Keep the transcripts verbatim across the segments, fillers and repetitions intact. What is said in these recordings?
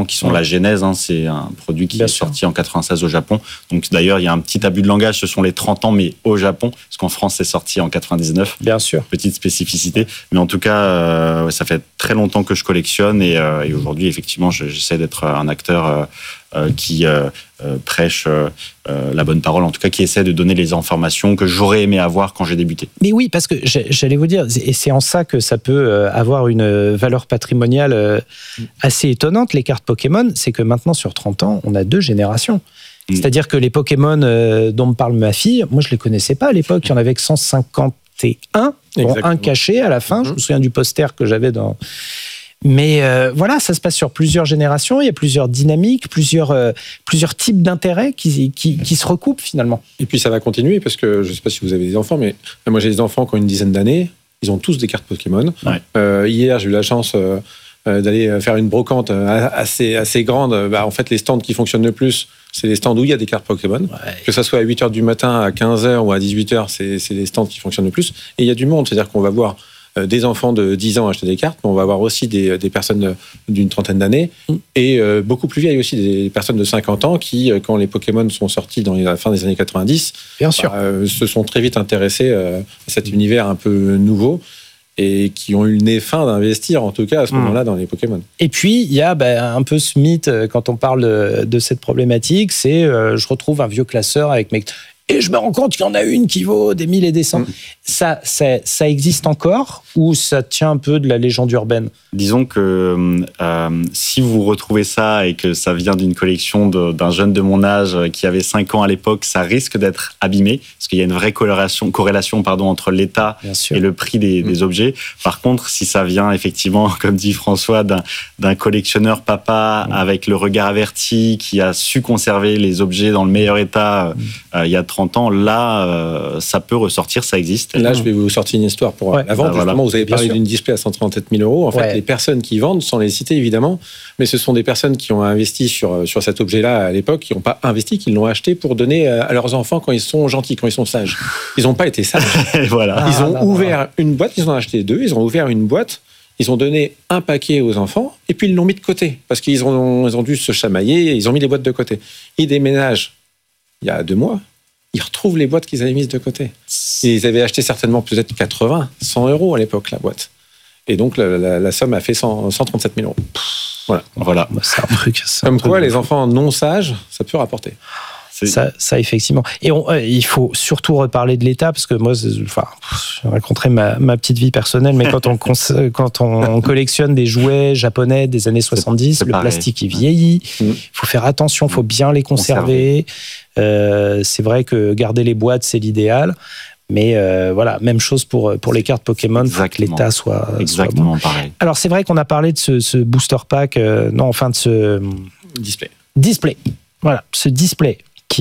effectivement, qui sont ouais. la genèse. Hein, c'est un produit qui Bien est sûr. sorti en quatre-vingt-seize au Japon. Donc d'ailleurs, il y a un petit abus de langage, ce sont les trente ans, mais au Japon, parce qu'en France, c'est sorti en quatre-vingt-dix-neuf. Bien sûr. Petite spécificité. Mais en tout cas, euh, ça fait très longtemps que je collectionne et, euh, et aujourd'hui, effectivement, je, j'essaie d'être un acteur euh, euh, qui euh, euh, prêche euh, euh, la bonne parole, en tout cas qui essaie de donner les informations que j'aurais aimé avoir quand j'ai débuté. Mais oui, parce que j'allais vous dire, et c'est en ça que ça peut avoir une valeur patrimoniale assez étonnante, les cartes Pokémon, c'est que maintenant, sur trente ans, on a deux générations. Mmh. C'est-à-dire que les Pokémon dont me parle ma fille, moi, je ne les connaissais pas à l'époque, il y en avait que cent cinquante et un, bon, un caché à la fin, mmh. je me souviens du poster que j'avais dans... Mais euh, voilà, ça se passe sur plusieurs générations, il y a plusieurs dynamiques, plusieurs, euh, plusieurs types d'intérêts qui, qui, qui se recoupent finalement. Et puis ça va continuer parce que je ne sais pas si vous avez des enfants, mais moi j'ai des enfants qui ont une dizaine d'années, ils ont tous des cartes Pokémon. Ouais. Euh, hier, j'ai eu la chance euh, d'aller faire une brocante assez, assez grande. Bah, en fait, les stands qui fonctionnent le plus, c'est les stands où il y a des cartes Pokémon. Ouais. Que ça soit à huit heures du matin, à quinze heures ou à dix-huit heures, c'est, c'est les stands qui fonctionnent le plus. Et il y a du monde, c'est-à-dire qu'on va voir des enfants de dix ans acheter des cartes, mais on va avoir aussi des, des personnes d'une trentaine d'années mmh. et euh, beaucoup plus vieilles aussi, des personnes de cinquante ans qui, quand les Pokémon sont sortis dans la fin des années quatre-vingt-dix, Bien sûr. Euh, se sont très vite intéressés euh, à cet univers un peu nouveau et qui ont eu le nez fin d'investir, en tout cas à ce mmh. moment-là, dans les Pokémon. Et puis, il y a bah, un peu ce mythe, quand on parle de, de cette problématique, c'est euh, je retrouve un vieux classeur avec mes... Et je me rends compte qu'il y en a une qui vaut des mille et des cents. Mmh. Ça, ça, ça existe encore ou ça tient un peu de la légende urbaine ? Disons que euh, si vous retrouvez ça et que ça vient d'une collection de, d'un jeune de mon âge qui avait cinq ans à l'époque, ça risque d'être abîmé parce qu'il y a une vraie corrélation, corrélation pardon, entre l'état et le prix des, mmh. des objets. Par contre, si ça vient effectivement, comme dit François, d'un, d'un collectionneur papa mmh. avec le regard averti qui a su conserver les objets dans le meilleur état mmh. euh, il y a trente ans, là, euh, ça peut ressortir, ça existe. Là, je vais vous sortir une histoire pour ouais. la vente. Bah, justement, voilà. Vous avez parlé d'une display à cent trente-sept mille euros. En fait, ouais. les personnes qui vendent, sans les citer évidemment, mais ce sont des personnes qui ont investi sur, sur cet objet-là à l'époque, qui n'ont pas investi, qui l'ont acheté pour donner à leurs enfants quand ils sont gentils, quand ils sont sages. Ils n'ont pas été sages. voilà. Ils ont ah, ouvert voilà. une boîte, ils en ont acheté deux, ils ont ouvert une boîte, ils ont donné un paquet aux enfants et puis ils l'ont mis de côté parce qu'ils ont, ils ont dû se chamailler et ils ont mis les boîtes de côté. Ils déménagent il y a deux mois. Ils retrouvent les boîtes qu'ils avaient mises de côté. Et ils avaient acheté certainement peut-être quatre-vingts, cent euros à l'époque, la boîte. Et donc, la, la, la somme a fait cent, cent trente-sept mille euros. Voilà. voilà. C'est un truc. C'est Comme un quoi, truc les enfants non sages, ça peut rapporter. Ça, ça, effectivement. Et on, euh, il faut surtout reparler de l'État, parce que moi, enfin, je raconterai ma, ma petite vie personnelle, mais quand on, quand on collectionne des jouets japonais des années soixante-dix, c'est le pareil. Plastique, il vieillit. Il mmh. faut faire attention, il faut bien les conserver. Euh, c'est vrai que garder les boîtes, c'est l'idéal. Mais euh, voilà, même chose pour, pour les cartes Pokémon, il faut que l'État soit, Exactement soit bon. pareil. Alors, c'est vrai qu'on a parlé de ce, ce booster pack, euh, non, enfin de ce... Display. Display. Voilà, ce display.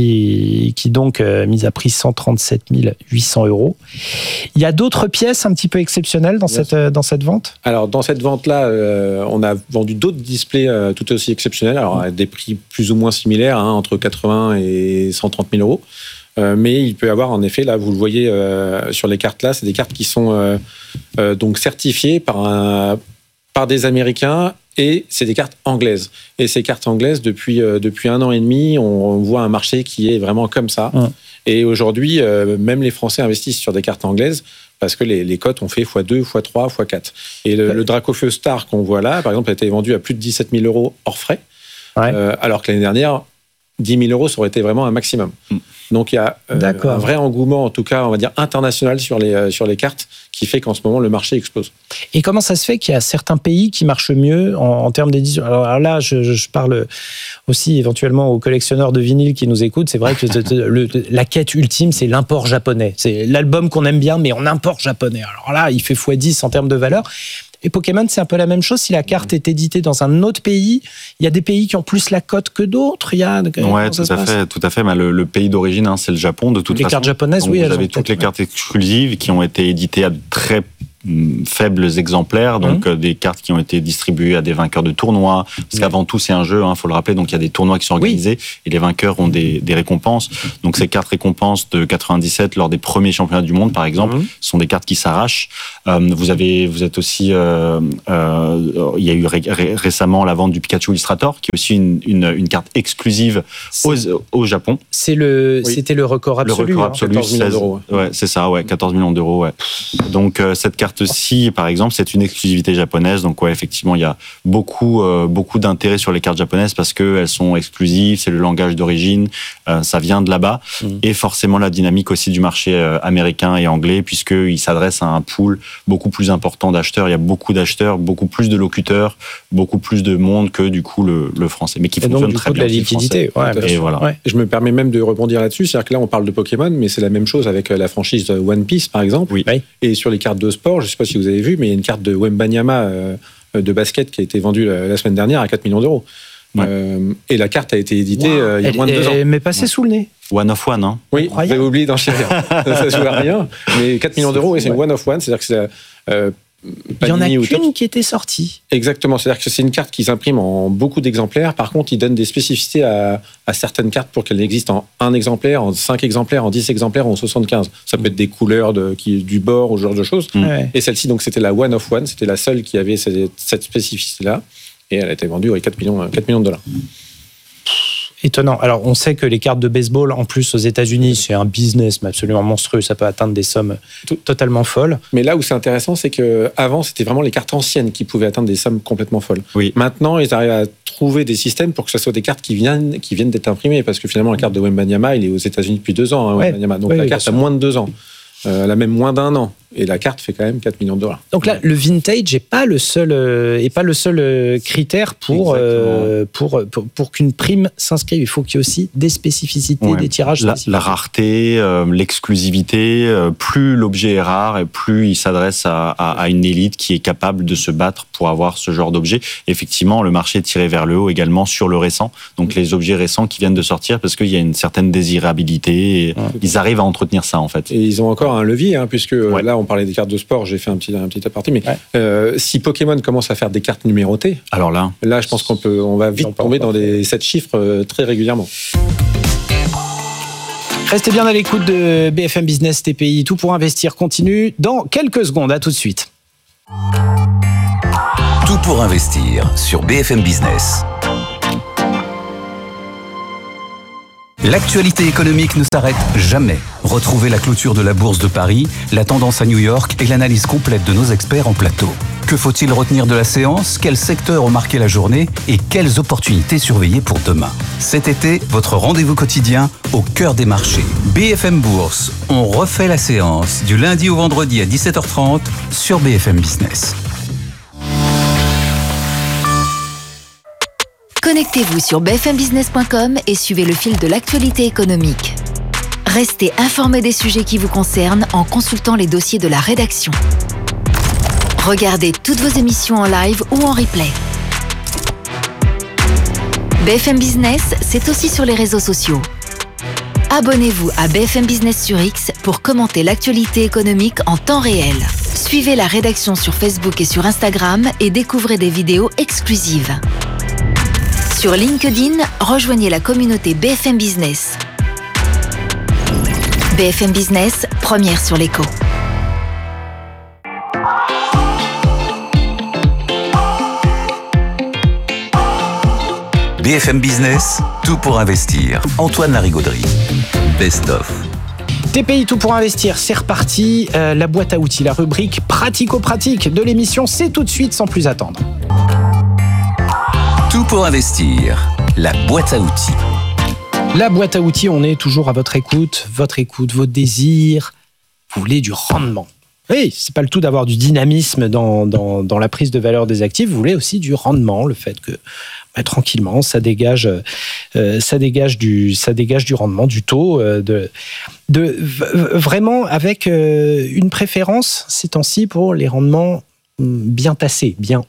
Qui, qui donc euh, mise à prix cent trente-sept mille huit cents euros. Il y a d'autres pièces un petit peu exceptionnelles dans, cette, euh, dans cette vente ? Alors, dans cette vente-là, euh, on a vendu d'autres displays euh, tout aussi exceptionnels, alors à des prix plus ou moins similaires, hein, entre quatre-vingts et cent trente mille euros. Euh, mais il peut y avoir, en effet, là, vous le voyez euh, sur les cartes là, c'est des cartes qui sont euh, euh, donc certifiées par, un, par des Américains. Et c'est des cartes anglaises. Et ces cartes anglaises, depuis, euh, depuis un an et demi, on, on voit un marché qui est vraiment comme ça. Mmh. Et aujourd'hui, euh, même les Français investissent sur des cartes anglaises parce que les, les cotes ont fait fois deux, fois trois, fois quatre. Et le, ouais. le Dracofeu Star qu'on voit là, par exemple, a été vendu à plus de dix-sept mille euros hors frais. Ouais. Euh, alors que l'année dernière, dix mille euros, ça aurait été vraiment un maximum. Mmh. Donc il y a euh, un vrai engouement, en tout cas, on va dire international sur les, euh, sur les cartes, qui fait qu'en ce moment, le marché explose. Et comment ça se fait qu'il y a certains pays qui marchent mieux en, en termes d'édition ? Alors là, je, je parle aussi éventuellement aux collectionneurs de vinyle qui nous écoutent. C'est vrai que le, la quête ultime, c'est l'import japonais. C'est l'album qu'on aime bien, mais en import japonais. Alors là, il fait fois dix en termes de valeur. Et Pokémon, c'est un peu la même chose. Si la carte est éditée dans un autre pays, il y a des pays qui ont plus la cote que d'autres. Il y a. Ouais, tout à fait, tout à fait. Mais le, le pays d'origine, hein, c'est le Japon, de toute les façon. Les cartes japonaises, donc oui. Vous avez toutes les cartes exclusives qui ont été éditées à de très faibles exemplaires, donc mmh. des cartes qui ont été distribuées à des vainqueurs de tournois, parce qu'avant tout c'est un jeu, il hein, faut le rappeler, donc il y a des tournois qui sont organisés oui. et les vainqueurs ont des, des récompenses. Donc ces cartes récompenses de quatre-vingt-dix-sept lors des premiers championnats du monde, par exemple, mmh. sont des cartes qui s'arrachent. Euh, vous avez, vous êtes aussi, euh, euh, il y a eu ré- ré- récemment la vente du Pikachu Illustrator, qui est aussi une, une, une carte exclusive au, au Japon. C'est le, oui. C'était le record absolu. Le record absolu, quatorze millions d'euros. Ouais, c'est ça, ouais, quatorze millions d'euros. Ouais. Donc euh, cette carte-ci, par exemple, c'est une exclusivité japonaise. Donc ouais, effectivement, il y a beaucoup, euh, beaucoup d'intérêt sur les cartes japonaises parce qu'elles sont exclusives, c'est le langage d'origine, euh, ça vient de là-bas. Mmh. Et forcément la dynamique aussi du marché euh, américain et anglais, puisqu'il s'adresse à un pool beaucoup plus important d'acheteurs. Il y a beaucoup d'acheteurs, beaucoup plus de locuteurs, beaucoup plus de monde que du coup le, le français, mais qui et fonctionne donc, très coup, bien. De la liquidité. Ouais, et voilà. Ouais. Je me permets même de rebondir là-dessus, c'est-à-dire que là on parle de Pokémon, mais c'est la même chose avec la franchise One Piece par exemple. Oui. Et sur les cartes de sport, je ne sais pas si vous avez vu, mais il y a une carte de Wembanyama euh, de basket qui a été vendue la, la semaine dernière à quatre millions d'euros. Ouais. Euh, et la carte a été éditée wow. euh, il y a elle, moins de deux ans. Elle m'est passée ouais. sous le nez. One of one, hein. Oui, vous avez oublié d'enchérir. Ça ne joue à rien. Mais quatre millions d'euros, et c'est ouais. une one of one, c'est-à-dire que c'est euh, il y en a qu'une qui était sortie. Exactement, c'est-à-dire que c'est une carte qui s'imprime en beaucoup d'exemplaires. Par contre, il donne des spécificités à, à certaines cartes pour qu'elles existent en un exemplaire, en cinq exemplaires, en dix exemplaires, en soixante-quinze. Ça peut être des couleurs de, qui, du bord ou ce genre de choses. Mmh. Ouais. Et celle-ci, donc, c'était la one of one, c'était la seule qui avait cette, cette spécificité-là. Et elle a été vendue à quatre millions de dollars. Étonnant. Alors, on sait que les cartes de baseball, en plus aux États-Unis, c'est un business mais absolument monstrueux. Ça peut atteindre des sommes Tout. totalement folles. Mais là où c'est intéressant, c'est qu'avant, c'était vraiment les cartes anciennes qui pouvaient atteindre des sommes complètement folles. Oui. Maintenant, ils arrivent à trouver des systèmes pour que ce soit des cartes qui viennent, qui viennent d'être imprimées. Parce que finalement, la carte de Wembanyama, il est aux États-Unis depuis deux ans. Hein, ouais. Wembanyama. Donc, ouais, la carte a moins de deux ans. Euh, elle a même moins d'un an. Et la carte fait quand même quatre millions de dollars. Donc là, le vintage n'est pas le seul, euh, est pas le seul euh, critère pour, euh, pour, pour, pour qu'une prime s'inscrive. Il faut qu'il y ait aussi des spécificités, ouais. des tirages la, spécifiques. La rareté, euh, l'exclusivité, euh, plus l'objet est rare et plus il s'adresse à, à, à une élite qui est capable de se battre pour avoir ce genre d'objet. Effectivement, le marché est tiré vers le haut également sur le récent. Donc les objets récents qui viennent de sortir parce qu'il y a une certaine désirabilité. Et ouais. Ils arrivent à entretenir ça en fait. Et ils ont encore un levier, hein, puisque ouais. là, on parlait des cartes de sport, j'ai fait un petit, un petit aparté, mais ouais. euh, si Pokémon commence à faire des cartes numérotées, alors là, là je pense qu'on peut, on va vite tomber dans des sept chiffres euh, très régulièrement. Restez bien à l'écoute de B F M Business T P I. Tout pour investir continue dans quelques secondes. À tout de suite. Tout pour investir sur B F M Business. L'actualité économique ne s'arrête jamais. Retrouvez la clôture de la Bourse de Paris, la tendance à New York et l'analyse complète de nos experts en plateau. Que faut-il retenir de la séance ? Quels secteurs ont marqué la journée ? Et quelles opportunités surveiller pour demain ? Cet été, votre rendez-vous quotidien au cœur des marchés. B F M Bourse, on refait la séance du lundi au vendredi à dix-sept heures trente sur B F M Business. Connectez-vous sur b f m business point com et suivez le fil de l'actualité économique. Restez informés des sujets qui vous concernent en consultant les dossiers de la rédaction. Regardez toutes vos émissions en live ou en replay. B F M Business, c'est aussi sur les réseaux sociaux. Abonnez-vous à B F M Business sur X pour commenter l'actualité économique en temps réel. Suivez la rédaction sur Facebook et sur Instagram et découvrez des vidéos exclusives. Sur LinkedIn, rejoignez la communauté B F M Business. B F M Business, première sur l'écho. B F M Business, tout pour investir. Antoine Larigauderie, Best of. T P I Tout pour investir, c'est reparti. Euh, la boîte à outils, la rubrique pratico-pratique de l'émission, c'est tout de suite sans plus attendre. Tout pour investir, la boîte à outils. La boîte à outils, on est toujours à votre écoute, votre écoute, vos désirs. Vous voulez du rendement. Oui, c'est pas le tout d'avoir du dynamisme dans, dans, dans la prise de valeur des actifs. Vous voulez aussi du rendement, le fait que bah, tranquillement, ça dégage, euh, ça dégage du, ça dégage du rendement, du taux, euh, de, de vraiment avec euh, une préférence ces temps-ci pour les rendements bien tassés, bien hauts.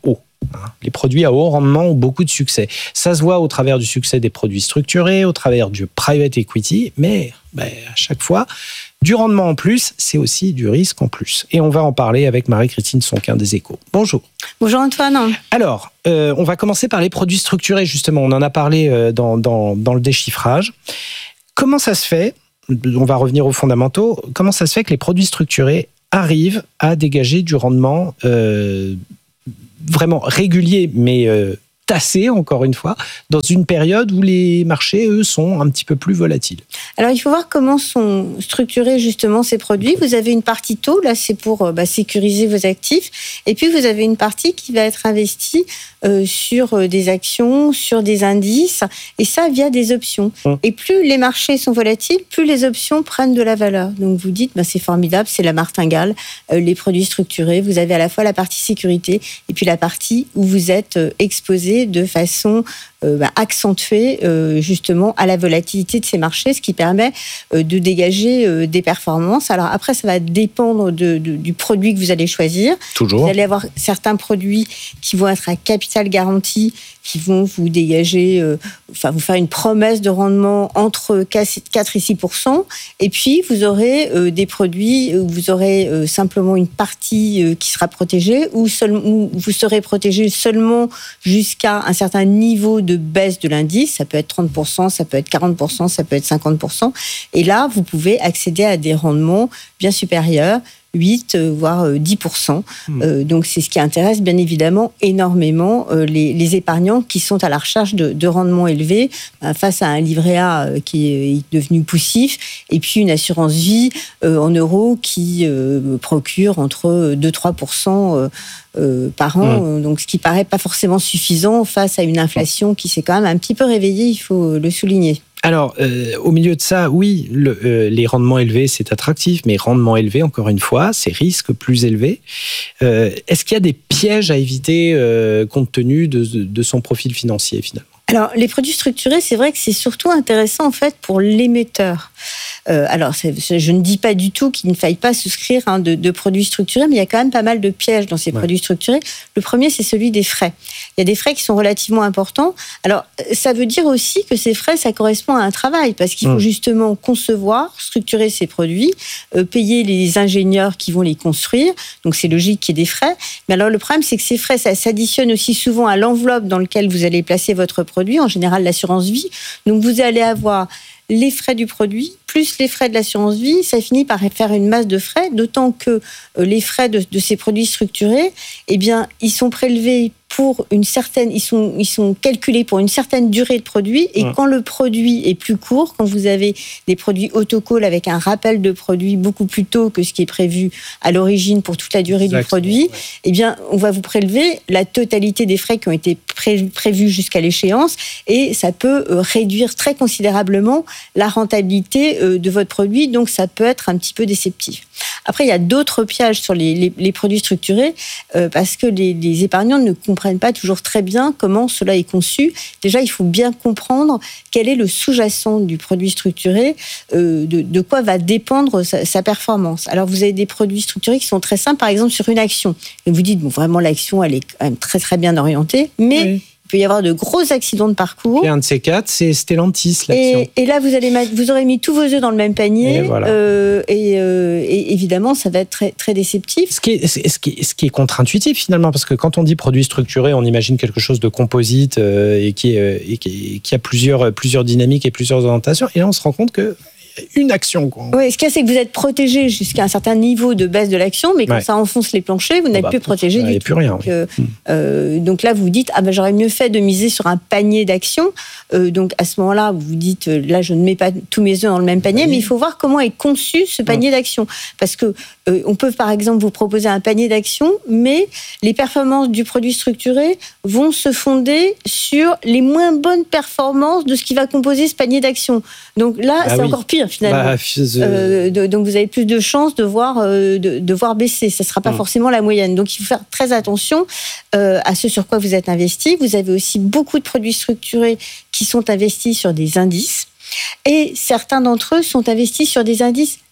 Les produits à haut rendement ont beaucoup de succès. Ça se voit au travers du succès des produits structurés, au travers du private equity, mais ben, à chaque fois, du rendement en plus, c'est aussi du risque en plus. Et on va en parler avec Marie-Christine Sonquin des Échos. Bonjour. Bonjour Antoine. Alors, euh, on va commencer par les produits structurés, justement. On en a parlé euh, dans, dans, dans le déchiffrage. Comment ça se fait ? On va revenir aux fondamentaux. Comment ça se fait que les produits structurés arrivent à dégager du rendement euh, vraiment régulier, mais euh, tassé, encore une fois, dans une période où les marchés, eux, sont un petit peu plus volatiles. Alors, il faut voir comment sont structurés justement ces produits. Vous avez une partie taux, là, c'est pour bah, sécuriser vos actifs. Et puis, vous avez une partie qui va être investie euh, sur des actions, sur des indices, et ça via des options. Hum. Et plus les marchés sont volatiles, plus les options prennent de la valeur. Donc, vous dites, bah, c'est formidable, c'est la martingale, euh, les produits structurés. Vous avez à la fois la partie sécurité et puis la partie où vous êtes euh, exposé de façon euh, bah, accentuée euh, justement à la volatilité de ces marchés, ce qui permet euh, de dégager euh, des performances. Alors après, ça va dépendre de, de, du produit que vous allez choisir. Toujours. Vous allez avoir certains produits qui vont être à capital garanti, qui vont vous dégager, euh, enfin vous faire une promesse de rendement entre quatre et six pour cent. Et puis vous aurez euh, des produits où vous aurez euh, simplement une partie euh, qui sera protégée, ou, seul, où vous serez protégé seulement jusqu'à un certain niveau de baisse de l'indice. Ça peut être trente pour cent, ça peut être quarante pour cent, ça peut être cinquante pour cent. Et là, vous pouvez accéder à des rendements bien supérieurs, huit, voire dix pour cent. Mmh. Euh, donc, c'est ce qui intéresse bien évidemment énormément euh, les, les épargnants qui sont à la recherche de, de rendements élevés euh, face à un livret A euh, qui est devenu poussif, et puis une assurance vie euh, en euros qui euh, procure entre deux à trois pour cent euh, euh, par an. Mmh. Donc, ce qui paraît pas forcément suffisant face à une inflation qui s'est quand même un petit peu réveillée, il faut le souligner. Alors, euh, au milieu de ça, oui, le, euh, les rendements élevés, c'est attractif, mais rendements élevés, encore une fois, c'est risques plus élevés. Euh, est-ce qu'il y a des pièges à éviter euh, compte tenu de, de son profil financier, finalement ? Alors, les produits structurés, c'est vrai que c'est surtout intéressant, en fait, pour l'émetteur. Euh, alors, c'est, je ne dis pas du tout qu'il ne faille pas souscrire hein, de, de produits structurés, mais il y a quand même pas mal de pièges dans ces ouais. produits structurés. Le premier, c'est celui des frais. Il y a des frais qui sont relativement importants. Alors, ça veut dire aussi que ces frais, ça correspond à un travail, parce qu'il faut mmh. justement concevoir, structurer ces produits, euh, payer les ingénieurs qui vont les construire. Donc, c'est logique qu'il y ait des frais. Mais alors, le problème, c'est que ces frais, ça s'additionne aussi souvent à l'enveloppe dans laquelle vous allez placer votre produit, en général l'assurance vie. Donc, vous allez avoir les frais du produit, plus les frais de l'assurance vie, ça finit par faire une masse de frais, d'autant que les frais de, de ces produits structurés, eh bien, ils sont prélevés pour une certaine, ils sont, ils sont calculés pour une certaine durée de produit, et mmh. quand le produit est plus court, quand vous avez des produits autocall avec un rappel de produit beaucoup plus tôt que ce qui est prévu à l'origine pour toute la durée Exactement, du produit, ouais. eh bien, on va vous prélever la totalité des frais qui ont été pré- prévus jusqu'à l'échéance, et ça peut euh, réduire très considérablement la rentabilité euh, de votre produit, donc ça peut être un petit peu déceptif. Après, il y a d'autres pièges sur les, les, les produits structurés, euh, parce que les, les épargnants ne comprennent pas toujours très bien comment cela est conçu. Déjà, il faut bien comprendre quel est le sous-jacent du produit structuré, euh, de, de quoi va dépendre sa, sa performance. Alors, vous avez des produits structurés qui sont très simples, par exemple sur une action. Et vous dites, bon, vraiment, l'action, elle est quand même très, très bien orientée, mais... Oui. Il peut y avoir de gros accidents de parcours. Et un de ces quatre, c'est Stellantis, l'action. Et, et là, vous, allez mettre, vous aurez mis tous vos œufs dans le même panier. Et, voilà. euh, et, euh, et évidemment, ça va être très, très déceptif. Ce qui, est, ce, qui est, ce qui est contre-intuitif, finalement, parce que quand on dit produit structuré, on imagine quelque chose de composite euh, et, qui, euh, et qui, qui a plusieurs, plusieurs dynamiques et plusieurs orientations. Et là, on se rend compte que une action, quoi. Oui, ce qu'il y a, c'est que vous êtes protégé jusqu'à un certain niveau de baisse de l'action, mais quand ouais. ça enfonce les planchers, vous n'êtes oh bah, plus protégé du tout. Plus rien, donc, oui. euh, euh, donc là, vous vous dites, ah ben j'aurais mieux fait de miser sur un panier d'actions. Euh, donc à ce moment-là, vous vous dites, là, je ne mets pas tous mes œufs dans le même panier, oui. mais il faut voir comment est conçu ce panier ouais. d'actions. Parce que euh, on peut, par exemple, vous proposer un panier d'actions, mais les performances du produit structuré vont se fonder sur les moins bonnes performances de ce qui va composer ce panier d'actions. Donc là, bah c'est oui. encore pire. Finalement. Bah, euh, de, donc vous avez plus de chances de voir, euh, de, de voir baisser. Ça ne sera pas mmh. forcément la moyenne. Donc il faut faire très attention euh, à ce sur quoi vous êtes investi. Vous avez aussi beaucoup de produits structurés qui sont investis sur des indices. Et certains d'entre eux sont investis sur des indices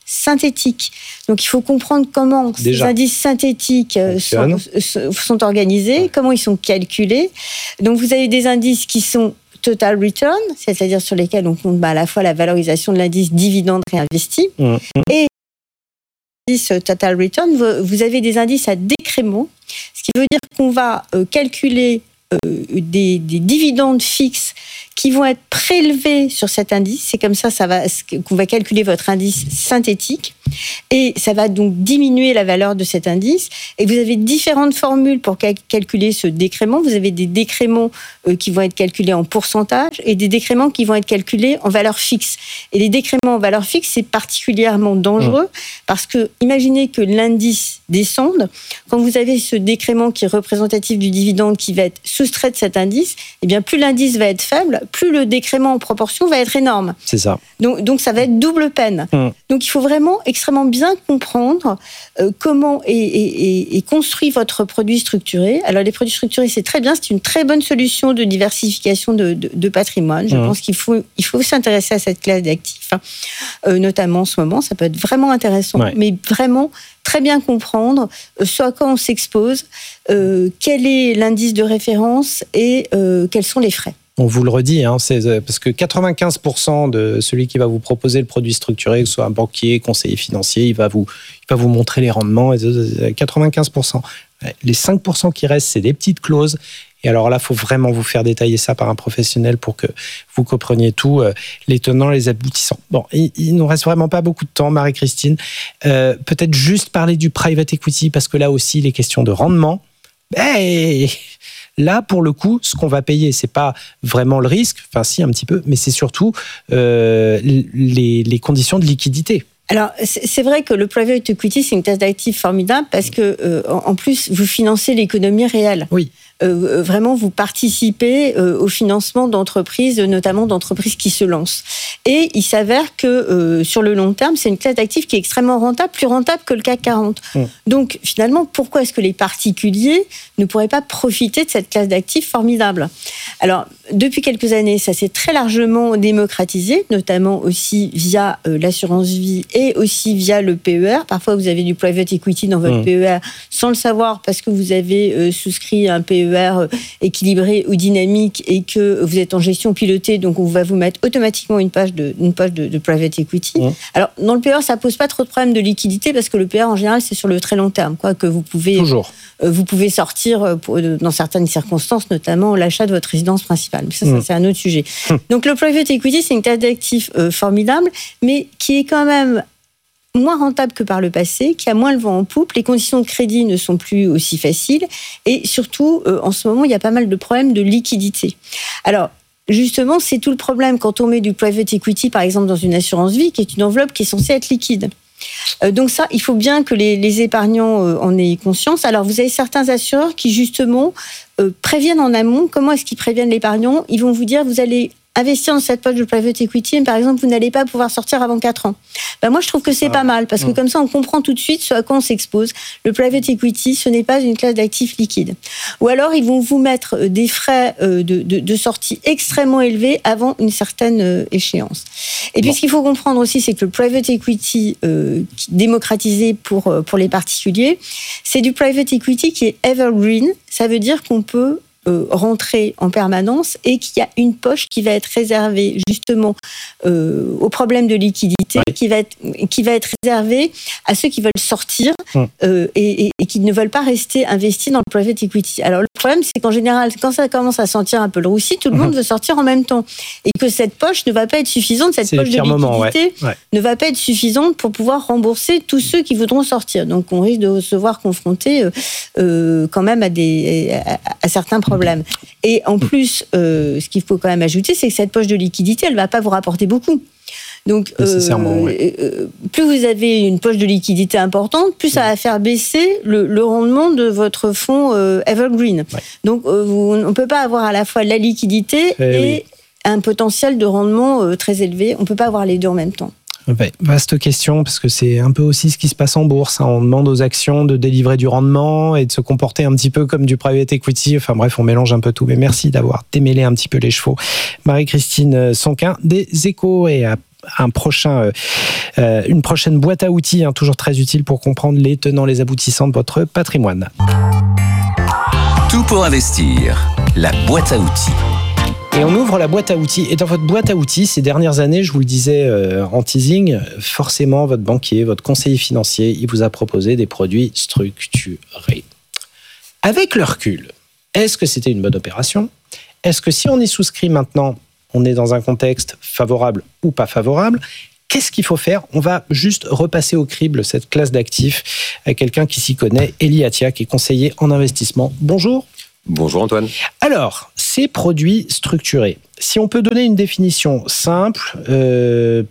synthétiques. Donc il faut comprendre comment Déjà. ces indices synthétiques sont, sont organisés, ouais. comment ils sont calculés. Donc vous avez des indices qui sont total return, c'est-à-dire sur lesquels on compte bah, à la fois la valorisation de l'indice dividende réinvesti mmh. et l'indice total return, vous avez des indices à décrément, ce qui veut dire qu'on va euh, calculer euh, des, des dividendes fixes qui vont être prélevés sur cet indice. C'est comme ça, ça va, qu'on va calculer votre indice synthétique et ça va donc diminuer la valeur de cet indice. Et vous avez différentes formules pour cal- calculer ce décrément. Vous avez des décréments euh, qui vont être calculés en pourcentage et des décréments qui vont être calculés en valeur fixe. Et les décréments en valeur fixe, c'est particulièrement dangereux mmh. parce que imaginez que l'indice descende. Quand vous avez ce décrément qui est représentatif du dividende qui va être soustrait de cet indice, eh bien plus l'indice va être faible, plus le décrément en proportion va être énorme. C'est ça. Donc, donc ça va être double peine. Mmh. Donc il faut vraiment extrêmement bien comprendre euh, comment est, est, est construit votre produit structuré. Alors les produits structurés, c'est très bien, c'est une très bonne solution de diversification de, de, de patrimoine. Je mmh. pense qu'il faut, il faut s'intéresser à cette classe d'actifs, hein. euh, notamment en ce moment. Ça peut être vraiment intéressant, ouais. mais vraiment très bien comprendre euh, ce à quoi on s'expose, euh, quel est l'indice de référence et euh, quels sont les frais. On vous le redit, hein, c'est parce que quatre-vingt-quinze pour cent de celui qui va vous proposer le produit structuré, que ce soit un banquier, conseiller financier, il va vous, il va vous montrer les rendements. quatre-vingt-quinze pour cent. Les cinq pour cent qui restent, c'est des petites clauses. Et alors là, il faut vraiment vous faire détailler ça par un professionnel pour que vous compreniez tout, euh, les tenants, les aboutissants. Bon, il, il nous reste vraiment pas beaucoup de temps, Marie-Christine. Euh, peut-être juste parler du private equity, parce que là aussi, les questions de rendement, ben, là, pour le coup, ce qu'on va payer, c'est pas vraiment le risque, enfin si, un petit peu, mais c'est surtout euh, les, les conditions de liquidité. Alors, c'est vrai que le private equity, c'est une classe d'actifs formidable parce que, euh, en plus, vous financez l'économie réelle. Oui. Euh, vraiment, vous participez euh, au financement d'entreprises, notamment d'entreprises qui se lancent. Et il s'avère que, euh, sur le long terme, c'est une classe d'actifs qui est extrêmement rentable, plus rentable que le C A C quarante. Mmh. Donc, finalement, pourquoi est-ce que les particuliers ne pourraient pas profiter de cette classe d'actifs formidable ? Alors, depuis quelques années, ça s'est très largement démocratisé, notamment aussi via euh, l'assurance vie et aussi via le P E R. Parfois, vous avez du private equity dans votre mmh. P E R sans le savoir parce que vous avez euh, souscrit un P E R équilibré ou dynamique et que vous êtes en gestion pilotée, donc on va vous mettre automatiquement une page de, une page de, de private equity. Mmh. Alors, dans le P E R, ça pose pas trop de problèmes de liquidité parce que le P E R, en général, c'est sur le très long terme, quoi, que vous pouvez, Toujours. Euh, vous pouvez sortir pour, dans certaines circonstances, notamment l'achat de votre résidence principale. Mais ça, mmh. ça c'est un autre sujet. Mmh. Donc, le private equity, c'est une classe d'actifs euh, formidable, mais qui est quand même moins rentable que par le passé, qui a moins le vent en poupe, les conditions de crédit ne sont plus aussi faciles, et surtout, euh, en ce moment, il y a pas mal de problèmes de liquidité. Alors, justement, c'est tout le problème quand on met du private equity, par exemple, dans une assurance vie, qui est une enveloppe qui est censée être liquide. Euh, donc ça, il faut bien que les, les épargnants euh, en aient conscience. Alors, vous avez certains assureurs qui, justement, euh, préviennent en amont. Comment est-ce qu'ils préviennent l'épargnant ? Ils vont vous dire, vous allez investir dans cette poche de private equity, mais par exemple, vous n'allez pas pouvoir sortir avant quatre ans. Ben moi, je trouve que c'est ah. pas mal, parce que mmh. comme ça, on comprend tout de suite ce à quoi on s'expose. Le private equity, ce n'est pas une classe d'actifs liquides. Ou alors, ils vont vous mettre des frais de, de, de sortie extrêmement élevés avant une certaine échéance. Et puis, bon. ce qu'il faut comprendre aussi, c'est que le private equity euh, démocratisé pour, pour les particuliers, c'est du private equity qui est evergreen. Ça veut dire qu'on peut Euh, rentrer en permanence et qu'il y a une poche qui va être réservée justement euh, aux problèmes de liquidité, ouais. qui va être qui va être réservée à ceux qui veulent sortir mmh. euh, et, et, et qui ne veulent pas rester investis dans le private equity. Alors le problème, c'est qu'en général, quand ça commence à sentir un peu le roussi, tout le mmh. monde veut sortir en même temps et que cette poche ne va pas être suffisante, cette c'est poche de liquidité moment, ouais. Ouais. ne va pas être suffisante pour pouvoir rembourser tous ceux qui voudront sortir. Donc on risque de se voir confronté euh, euh, quand même à des à, à certains problèmes. Problème. Et en plus, euh, ce qu'il faut quand même ajouter, c'est que cette poche de liquidité, elle ne va pas vous rapporter beaucoup. Donc, euh, ouais. euh, plus vous avez une poche de liquidité importante, plus ça va faire baisser le, le rendement de votre fonds euh, Evergreen. Ouais. Donc, euh, vous, on ne peut pas avoir à la fois la liquidité et, et oui. un potentiel de rendement euh, très élevé. On ne peut pas avoir les deux en même temps. Ouais, vaste question, parce que c'est un peu aussi ce qui se passe en bourse. Hein. On demande aux actions de délivrer du rendement et de se comporter un petit peu comme du private equity. Enfin bref, on mélange un peu tout. Mais merci d'avoir démêlé un petit peu les chevaux. Marie-Christine Sonquin des Échos. Et un prochain, euh, une prochaine boîte à outils, hein, toujours très utile pour comprendre les tenants, les aboutissants de votre patrimoine. Tout pour investir, la boîte à outils. Et on ouvre la boîte à outils. Et dans votre boîte à outils, ces dernières années, je vous le disais euh, en teasing, forcément, votre banquier, votre conseiller financier, il vous a proposé des produits structurés. Avec le recul, est-ce que c'était une bonne opération ? Est-ce que si on y souscrit maintenant, on est dans un contexte favorable ou pas favorable ? Qu'est-ce qu'il faut faire ? On va juste repasser au crible cette classe d'actifs avec quelqu'un qui s'y connaît, Elie Attia, qui est conseiller en investissement. Bonjour. Bonjour Antoine. Alors, ces produits structurés, si on peut donner une définition simple euh,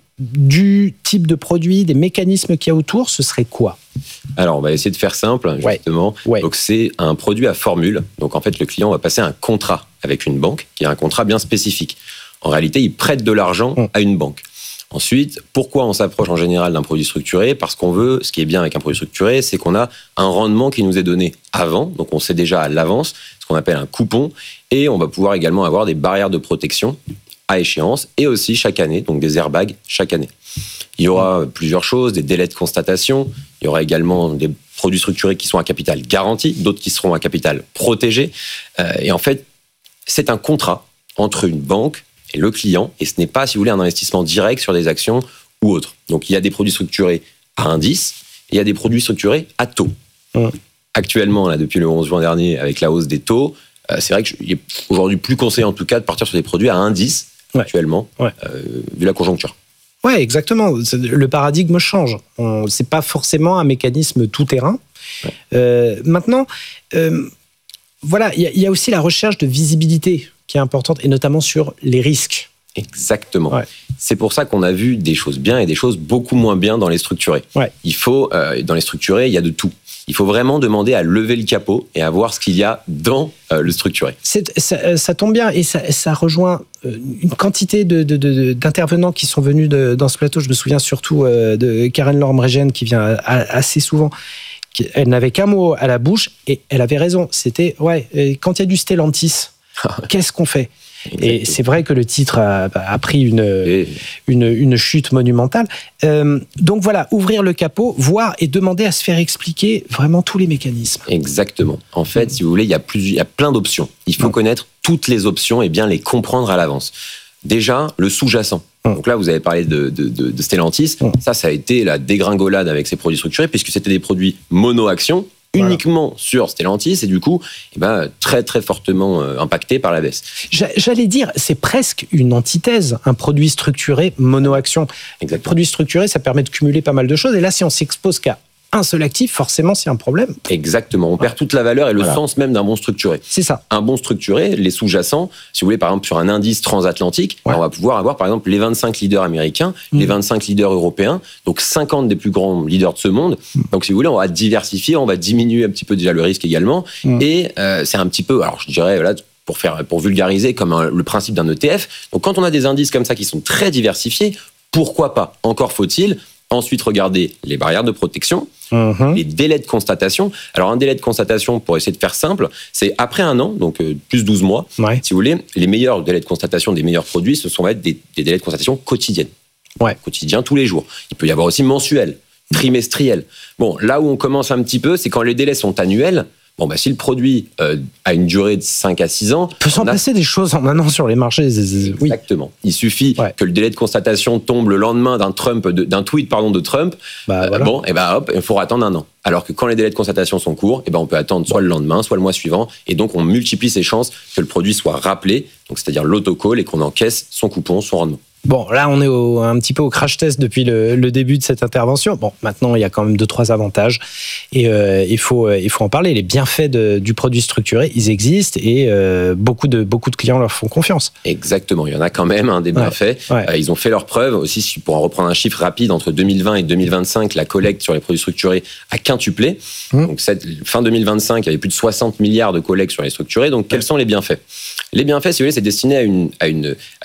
du type de produit, des mécanismes qu'il y a autour, ce serait quoi ? Alors, on va essayer de faire simple, justement. Ouais. Ouais. Donc, c'est un produit à formule. Donc, en fait, le client va passer un contrat avec une banque, qui est un contrat bien spécifique. En réalité, il prête de l'argent mmh. à une banque. Ensuite, pourquoi on s'approche en général d'un produit structuré ? Parce qu'on veut, ce qui est bien avec un produit structuré, c'est qu'on a un rendement qui nous est donné avant, donc on sait déjà à l'avance, ce qu'on appelle un coupon, et on va pouvoir également avoir des barrières de protection à échéance, et aussi chaque année, donc des airbags chaque année. Il y aura plusieurs choses, des délais de constatation, il y aura également des produits structurés qui sont à capital garanti, d'autres qui seront à capital protégé, euh, et en fait, c'est un contrat entre une banque et le client, et ce n'est pas, si vous voulez, un investissement direct sur des actions ou autres. Donc, il y a des produits structurés à indice, et il y a des produits structurés à taux. Mmh. Actuellement, là, depuis le onze juin dernier, avec la hausse des taux, euh, c'est vrai qu'il est aujourd'hui plus conseillé, en tout cas, de partir sur des produits à indice, ouais. actuellement, ouais. euh, vu la conjoncture. Oui, exactement. Le paradigme change. Ce n'est pas forcément un mécanisme tout-terrain. Ouais. Euh, maintenant, euh, voilà, il y, y a aussi la recherche de visibilité qui est importante, et notamment sur les risques. Exactement. Ouais. C'est pour ça qu'on a vu des choses bien et des choses beaucoup moins bien dans les structurés. Ouais. Il faut, euh, dans les structurés, il y a de tout. Il faut vraiment demander à lever le capot et à voir ce qu'il y a dans euh, le structuré. C'est, ça, ça tombe bien, et ça, ça rejoint une quantité de, de, de, d'intervenants qui sont venus de, dans ce plateau. Je me souviens surtout euh, de Karen Lormregen, qui vient assez souvent. Elle n'avait qu'un mot à la bouche, et elle avait raison. C'était, ouais, quand il y a du Stellantis, qu'est-ce qu'on fait ? Exactement. Et c'est vrai que le titre a, a pris une, et... une, une chute monumentale. Euh, donc voilà, ouvrir le capot, voir et demander à se faire expliquer vraiment tous les mécanismes. Exactement. En fait, si vous voulez, il y a, plus, il y a plein d'options. Il faut ouais. connaître toutes les options et bien les comprendre à l'avance. Déjà, le sous-jacent. Mmh. Donc là, vous avez parlé de, de, de, de Stellantis. Mmh. Ça, ça a été la dégringolade avec ces produits structurés, puisque c'était des produits mono-actions, uniquement voilà. sur Stellantis, et du coup, eh ben, très très fortement euh, impacté par la baisse. J'allais dire, c'est presque une antithèse, un produit structuré mono-action. Exactement. Produit structuré, ça permet de cumuler pas mal de choses, et là, si on s'expose qu'à un seul actif, forcément, c'est un problème. Exactement, on ouais. perd toute la valeur et le voilà. sens même d'un bon structuré. C'est ça. Un bon structuré, les sous-jacents, si vous voulez, par exemple, sur un indice transatlantique, ouais. on va pouvoir avoir, par exemple, les vingt-cinq leaders américains, mmh. les vingt-cinq leaders européens, donc cinquante des plus grands leaders de ce monde. Mmh. Donc, si vous voulez, on va diversifier, on va diminuer un petit peu déjà le risque également. Mmh. Et euh, c'est un petit peu, alors je dirais, voilà, pour, faire, pour vulgariser, comme un, le principe d'un E T F. Donc, quand on a des indices comme ça qui sont très diversifiés, pourquoi pas ? Encore faut-il ensuite regarder les barrières de protection, Mmh. les délais de constatation. Alors, un délai de constatation, pour essayer de faire simple, c'est après un an, donc euh, plus douze mois, ouais. si vous voulez, les meilleurs délais de constatation des meilleurs produits, ce sont être des, des délais de constatation quotidiennes. Ouais. Quotidiens, tous les jours. Il peut y avoir aussi mensuel, trimestriel. Bon, là où on commence un petit peu, c'est quand les délais sont annuels. Bon, bah, si le produit euh, a une durée de cinq à six ans... Il peut s'en a... passer des choses en un an sur les marchés. Exactement. Oui. Il suffit ouais. que le délai de constatation tombe le lendemain d'un, Trump, de, d'un tweet pardon, de Trump. Bah, euh, voilà. Bon, et bah, hop, il faut attendre un an. Alors que quand les délais de constatation sont courts, et ben on peut attendre soit le lendemain, soit le mois suivant. Et donc, on multiplie ses chances que le produit soit rappelé, donc c'est-à-dire l'autocall, et qu'on encaisse son coupon, son rendement. Bon, là, on est au, un petit peu au crash test depuis le, le début de cette intervention. Bon, maintenant, il y a quand même deux, trois avantages. Et euh, il, faut, il faut en parler. Les bienfaits de, du produit structuré, ils existent, et euh, beaucoup, de, beaucoup de clients leur font confiance. Exactement. Il y en a quand même hein, des bienfaits. Ouais, ouais. Euh, ils ont fait leurs preuves. Aussi, pour en reprendre un chiffre rapide, entre deux mille vingt et deux mille vingt-cinq, la collecte sur les produits structurés a quintuplé. Mmh. Donc, cette, fin deux mille vingt-cinq, il y avait plus de soixante milliards de collectes sur les structurés. Donc, quels ouais. sont les bienfaits ? Les bienfaits, si vous voulez, c'est destiné à une, à une, à une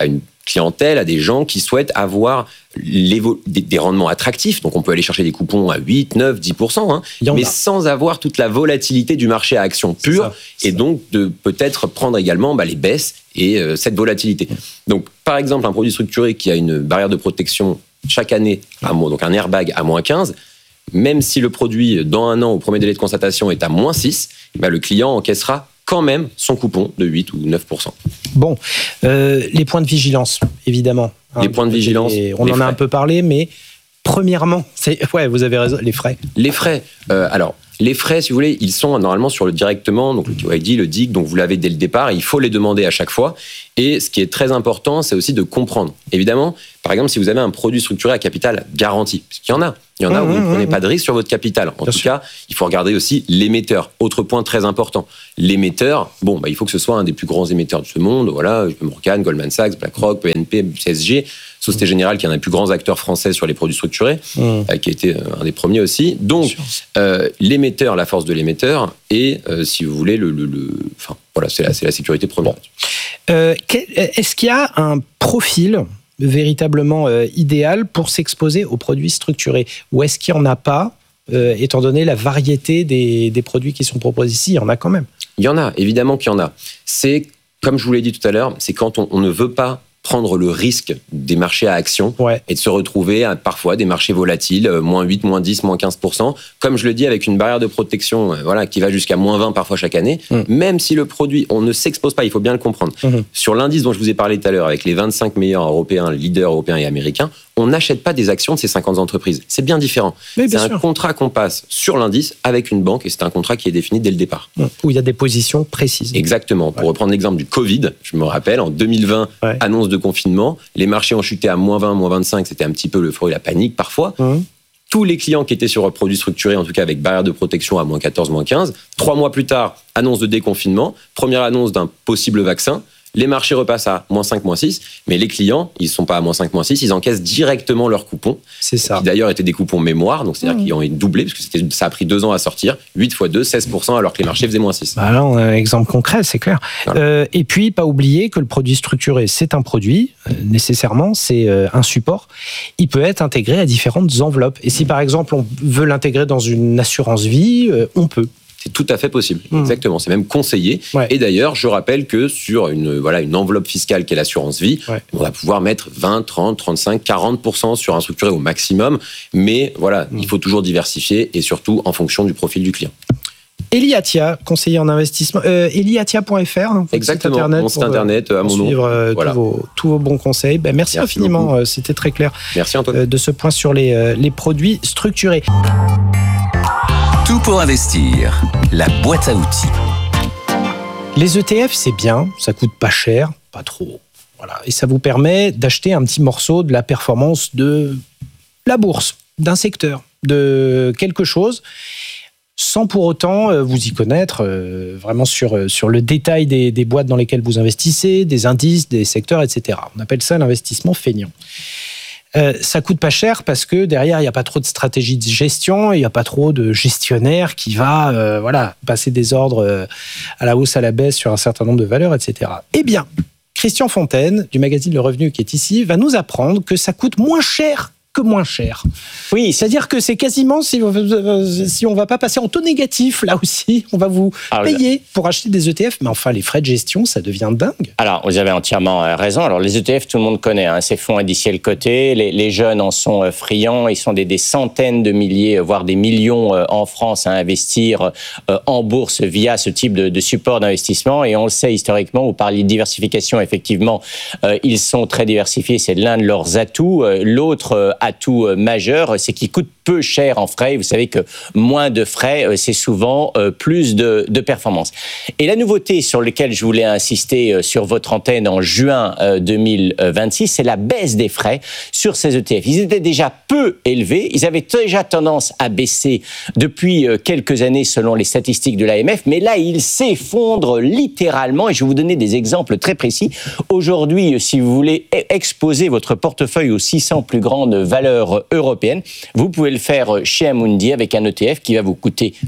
clientèle, à des gens qui souhaitent avoir des, des rendements attractifs. Donc, on peut aller chercher des coupons à huit, neuf, dix pour cent, hein, mais a. sans avoir toute la volatilité du marché à actions pure, et ça. donc de peut-être prendre également bah, les baisses et euh, cette volatilité. Donc, par exemple, un produit structuré qui a une barrière de protection chaque année, à, donc un airbag à moins quinze, même si le produit, dans un an, au premier délai de constatation, est à moins six, bah, le client encaissera quand même son coupon de huit ou neuf pour cent. Bon, euh, les points de vigilance, évidemment. Hein, les points de vigilance. Les, on en frais. a un peu parlé, mais premièrement, c'est, ouais, vous avez raison, les frais. Les frais. Euh, alors, les frais, si vous voulez, ils sont normalement sur le directement, donc le K Y D, le D I C, donc vous l'avez dès le départ, il faut les demander à chaque fois. Et ce qui est très important, c'est aussi de comprendre. Évidemment, par exemple, si vous avez un produit structuré à capital garanti, parce qu'il y en a, il y en a où vous ne prenez pas de risque sur votre capital. En Bien tout sûr. cas, il faut regarder aussi l'émetteur. Autre point très important, l'émetteur, bon, bah, il faut que ce soit un des plus grands émetteurs de ce monde, voilà, Morgan, Goldman Sachs, BlackRock, P N P, C S G, Société Générale, qui est un des plus grands acteurs français sur les produits structurés, mmh. euh, qui a été un des premiers aussi. Donc, euh, l'émetteur, la force de l'émetteur, et euh, si vous voulez, le, le, le... enfin, voilà, c'est la, c'est la sécurité première. Euh, est-ce qu'il y a un profil véritablement euh, idéal pour s'exposer aux produits structurés, ou est-ce qu'il n'y en a pas, euh, étant donné la variété des, des produits qui sont proposés ici? Il y en a quand même. Il y en a, évidemment qu'il y en a. C'est, comme je vous l'ai dit tout à l'heure, c'est quand on, on ne veut pas prendre le risque des marchés à actions ouais. et de se retrouver à parfois des marchés volatiles, moins huit, moins dix, moins quinze pour cent. Comme je le dis, avec une barrière de protection voilà, qui va jusqu'à moins vingt parfois chaque année, mmh. même si le produit, on ne s'expose pas, il faut bien le comprendre. Mmh. Sur l'indice dont je vous ai parlé tout à l'heure, avec les vingt-cinq meilleurs européens, leaders européens et américains, on n'achète pas des actions de ces cinquante entreprises. C'est bien différent. Oui, bien c'est sûr. Un contrat qu'on passe sur l'indice avec une banque et c'est un contrat qui est défini dès le départ. Mmh. Où il y a des positions précises. Exactement. Pour ouais. reprendre l'exemple du Covid, je me rappelle, en deux mille vingt, ouais. annonce de confinement, les marchés ont chuté à moins vingt, moins vingt-cinq, c'était un petit peu l'euphorie et la panique parfois. Mmh. Tous les clients qui étaient sur un produit structuré, en tout cas avec barrière de protection à moins quatorze, moins quinze, trois mois plus tard, annonce de déconfinement, première annonce d'un possible vaccin, les marchés repassent à moins cinq, moins six, mais les clients, ils ne sont pas à moins cinq, moins six, ils encaissent directement leurs coupons. C'est ça. Qui d'ailleurs étaient des coupons mémoire, donc c'est-à-dire mmh. qu'ils ont doublé, parce que c'était, ça a pris deux ans à sortir, huit fois deux, seize pour cent, alors que les marchés faisaient moins six. Bah là, on a un exemple concret, c'est clair. Voilà. Euh, et puis, pas oublier que le produit structuré, c'est un produit, euh, nécessairement, c'est euh, un support. Il peut être intégré à différentes enveloppes. Et si, par exemple, on veut l'intégrer dans une assurance vie, euh, on peut. C'est tout à fait possible, mmh. exactement. C'est même conseillé. Ouais. Et d'ailleurs, je rappelle que sur une, voilà, une enveloppe fiscale qui est l'assurance vie, ouais. on va pouvoir mettre vingt, trente, trente-cinq, quarante pour cent sur un structuré au maximum. Mais voilà, mmh. il faut toujours diversifier et surtout en fonction du profil du client. Elie Attia, conseiller en investissement. Euh, Elie Attia point F R, hein, exactement, site internet mon site internet pour, à mon nom. Suivre euh, voilà. tous, vos, tous vos bons conseils. Ben, merci, merci infiniment, beaucoup. C'était très clair. Merci Antoine. Euh, de ce point sur les, euh, les produits structurés. Tout pour investir, la boîte à outils. Les E T F, c'est bien, ça coûte pas cher, pas trop. Voilà. Et ça vous permet d'acheter un petit morceau de la performance de la bourse, d'un secteur, de quelque chose, sans pour autant vous y connaître euh, vraiment sur, sur le détail des, des boîtes dans lesquelles vous investissez, des indices, des secteurs, et cetera. On appelle ça l'investissement feignant. Euh, ça coûte pas cher parce que derrière, il n'y a pas trop de stratégie de gestion, il n'y a pas trop de gestionnaire qui va euh, voilà, passer des ordres euh, à la hausse, à la baisse sur un certain nombre de valeurs, et cetera. Eh bien, Christian Fontaine, du magazine Le Revenu, qui est ici, va nous apprendre que ça coûte moins cher que moins cher. Oui, c'est-à-dire que c'est quasiment, si on ne va pas passer en taux négatif, là aussi, on va vous alors, payer pour acheter des E T F, mais enfin, les frais de gestion, ça devient dingue. Alors, vous avez entièrement raison. Alors, les E T F, tout le monde connaît, hein, ces fonds indiciels cotés, les, les jeunes en sont friands, ils sont des, des centaines de milliers, voire des millions en France à investir en bourse via ce type de, de support d'investissement, et on le sait historiquement, vous parliez de diversification, effectivement, euh, ils sont très diversifiés, c'est l'un de leurs atouts. L'autre atout majeur, c'est qu'ils coûtent peu cher en frais. Vous savez que moins de frais, c'est souvent plus de, de performance. Et la nouveauté sur laquelle je voulais insister sur votre antenne en juin deux mille vingt-six, c'est la baisse des frais sur ces E T F. Ils étaient déjà peu élevés, ils avaient déjà tendance à baisser depuis quelques années selon les statistiques de l'A M F, mais là, ils s'effondrent littéralement, et je vais vous donner des exemples très précis. Aujourd'hui, si vous voulez exposer votre portefeuille aux six cents plus grandes valeurs européennes, vous pouvez le faire chez Amundi avec un E T F qui va vous coûter que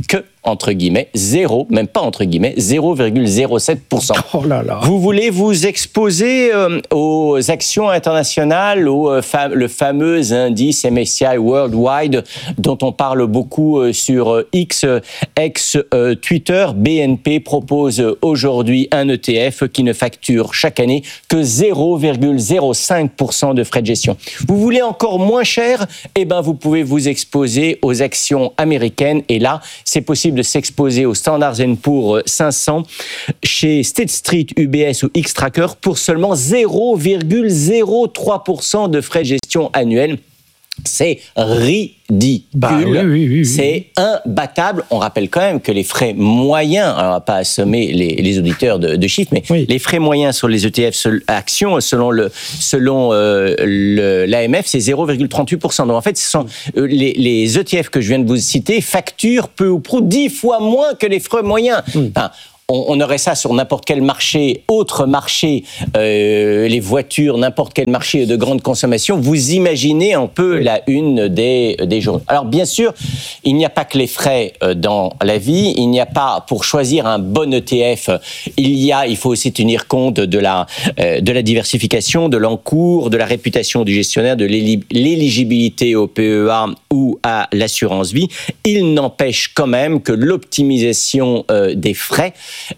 entre guillemets, zéro, même pas entre guillemets, zéro virgule zéro sept pour cent. Oh là là. Vous voulez vous exposer euh, aux actions internationales, au euh, fam- le fameux indice M S C I Worldwide dont on parle beaucoup euh, sur euh, X, euh, ex euh, Twitter. B N P propose euh, aujourd'hui un E T F qui ne facture chaque année que zéro virgule zéro cinq pour cent de frais de gestion. Vous voulez encore moins cher? Eh ben, vous pouvez vous exposer aux actions américaines. Et là, c'est possible de s'exposer au Standard and Poor's cinq cents chez State Street, U B S ou Xtrackers pour seulement zéro virgule zéro trois pour cent de frais de gestion annuels. C'est ridicule, bah, oui, oui, oui, c'est imbattable. On rappelle quand même que les frais moyens, alors on va pas assommer les, les auditeurs de, de chiffres, mais oui. les frais moyens sur les E T F actions, selon le selon euh, le, l'A M F, c'est zéro virgule trente-huit pour cent. Donc en fait, ce sont euh, les, les E T F que je viens de vous citer facturent peu ou prou dix fois moins que les frais moyens. Oui. Enfin, on aurait ça sur n'importe quel marché, autre marché, euh, les voitures, n'importe quel marché de grande consommation. Vous imaginez un peu la une des, des journaux. Alors bien sûr, il n'y a pas que les frais dans la vie. Il n'y a pas, pour choisir un bon E T F, il y a, il faut aussi tenir compte de la, de la diversification, de l'encours, de la réputation du gestionnaire, de l'éligibilité au P E A ou à l'assurance vie. Il n'empêche quand même que l'optimisation des frais,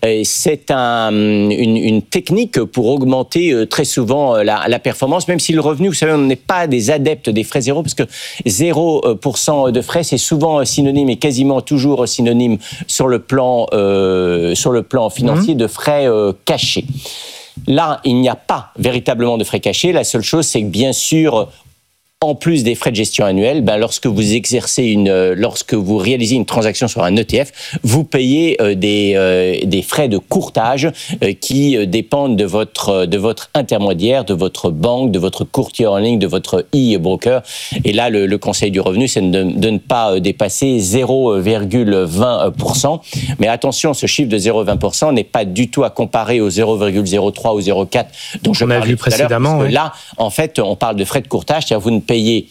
c'est un, une, une technique pour augmenter très souvent la, la performance, même si le revenu, vous savez, on n'est pas des adeptes des frais zéro, parce que zéro pour cent de frais, c'est souvent synonyme et quasiment toujours synonyme sur le plan, euh, sur le plan financier mmh. de frais euh, cachés. Là, il n'y a pas véritablement de frais cachés. La seule chose, c'est que bien sûr, en plus des frais de gestion annuels, ben lorsque vous exercez une, euh, lorsque vous réalisez une transaction sur un E T F, vous payez euh, des euh, des frais de courtage euh, qui euh, dépendent de votre de votre intermédiaire, de votre banque, de votre courtier en ligne, de votre e-broker. Et là, le, le conseil du revenu, c'est de, de ne pas dépasser zéro virgule vingt pour cent. Mais attention, ce chiffre de zéro virgule vingt pour cent n'est pas du tout à comparer au zéro virgule zéro trois ou zéro virgule quatre dont je on a vu précédemment. Parce que ouais. Là, en fait, on parle de frais de courtage, c'est-à-dire vous ne payez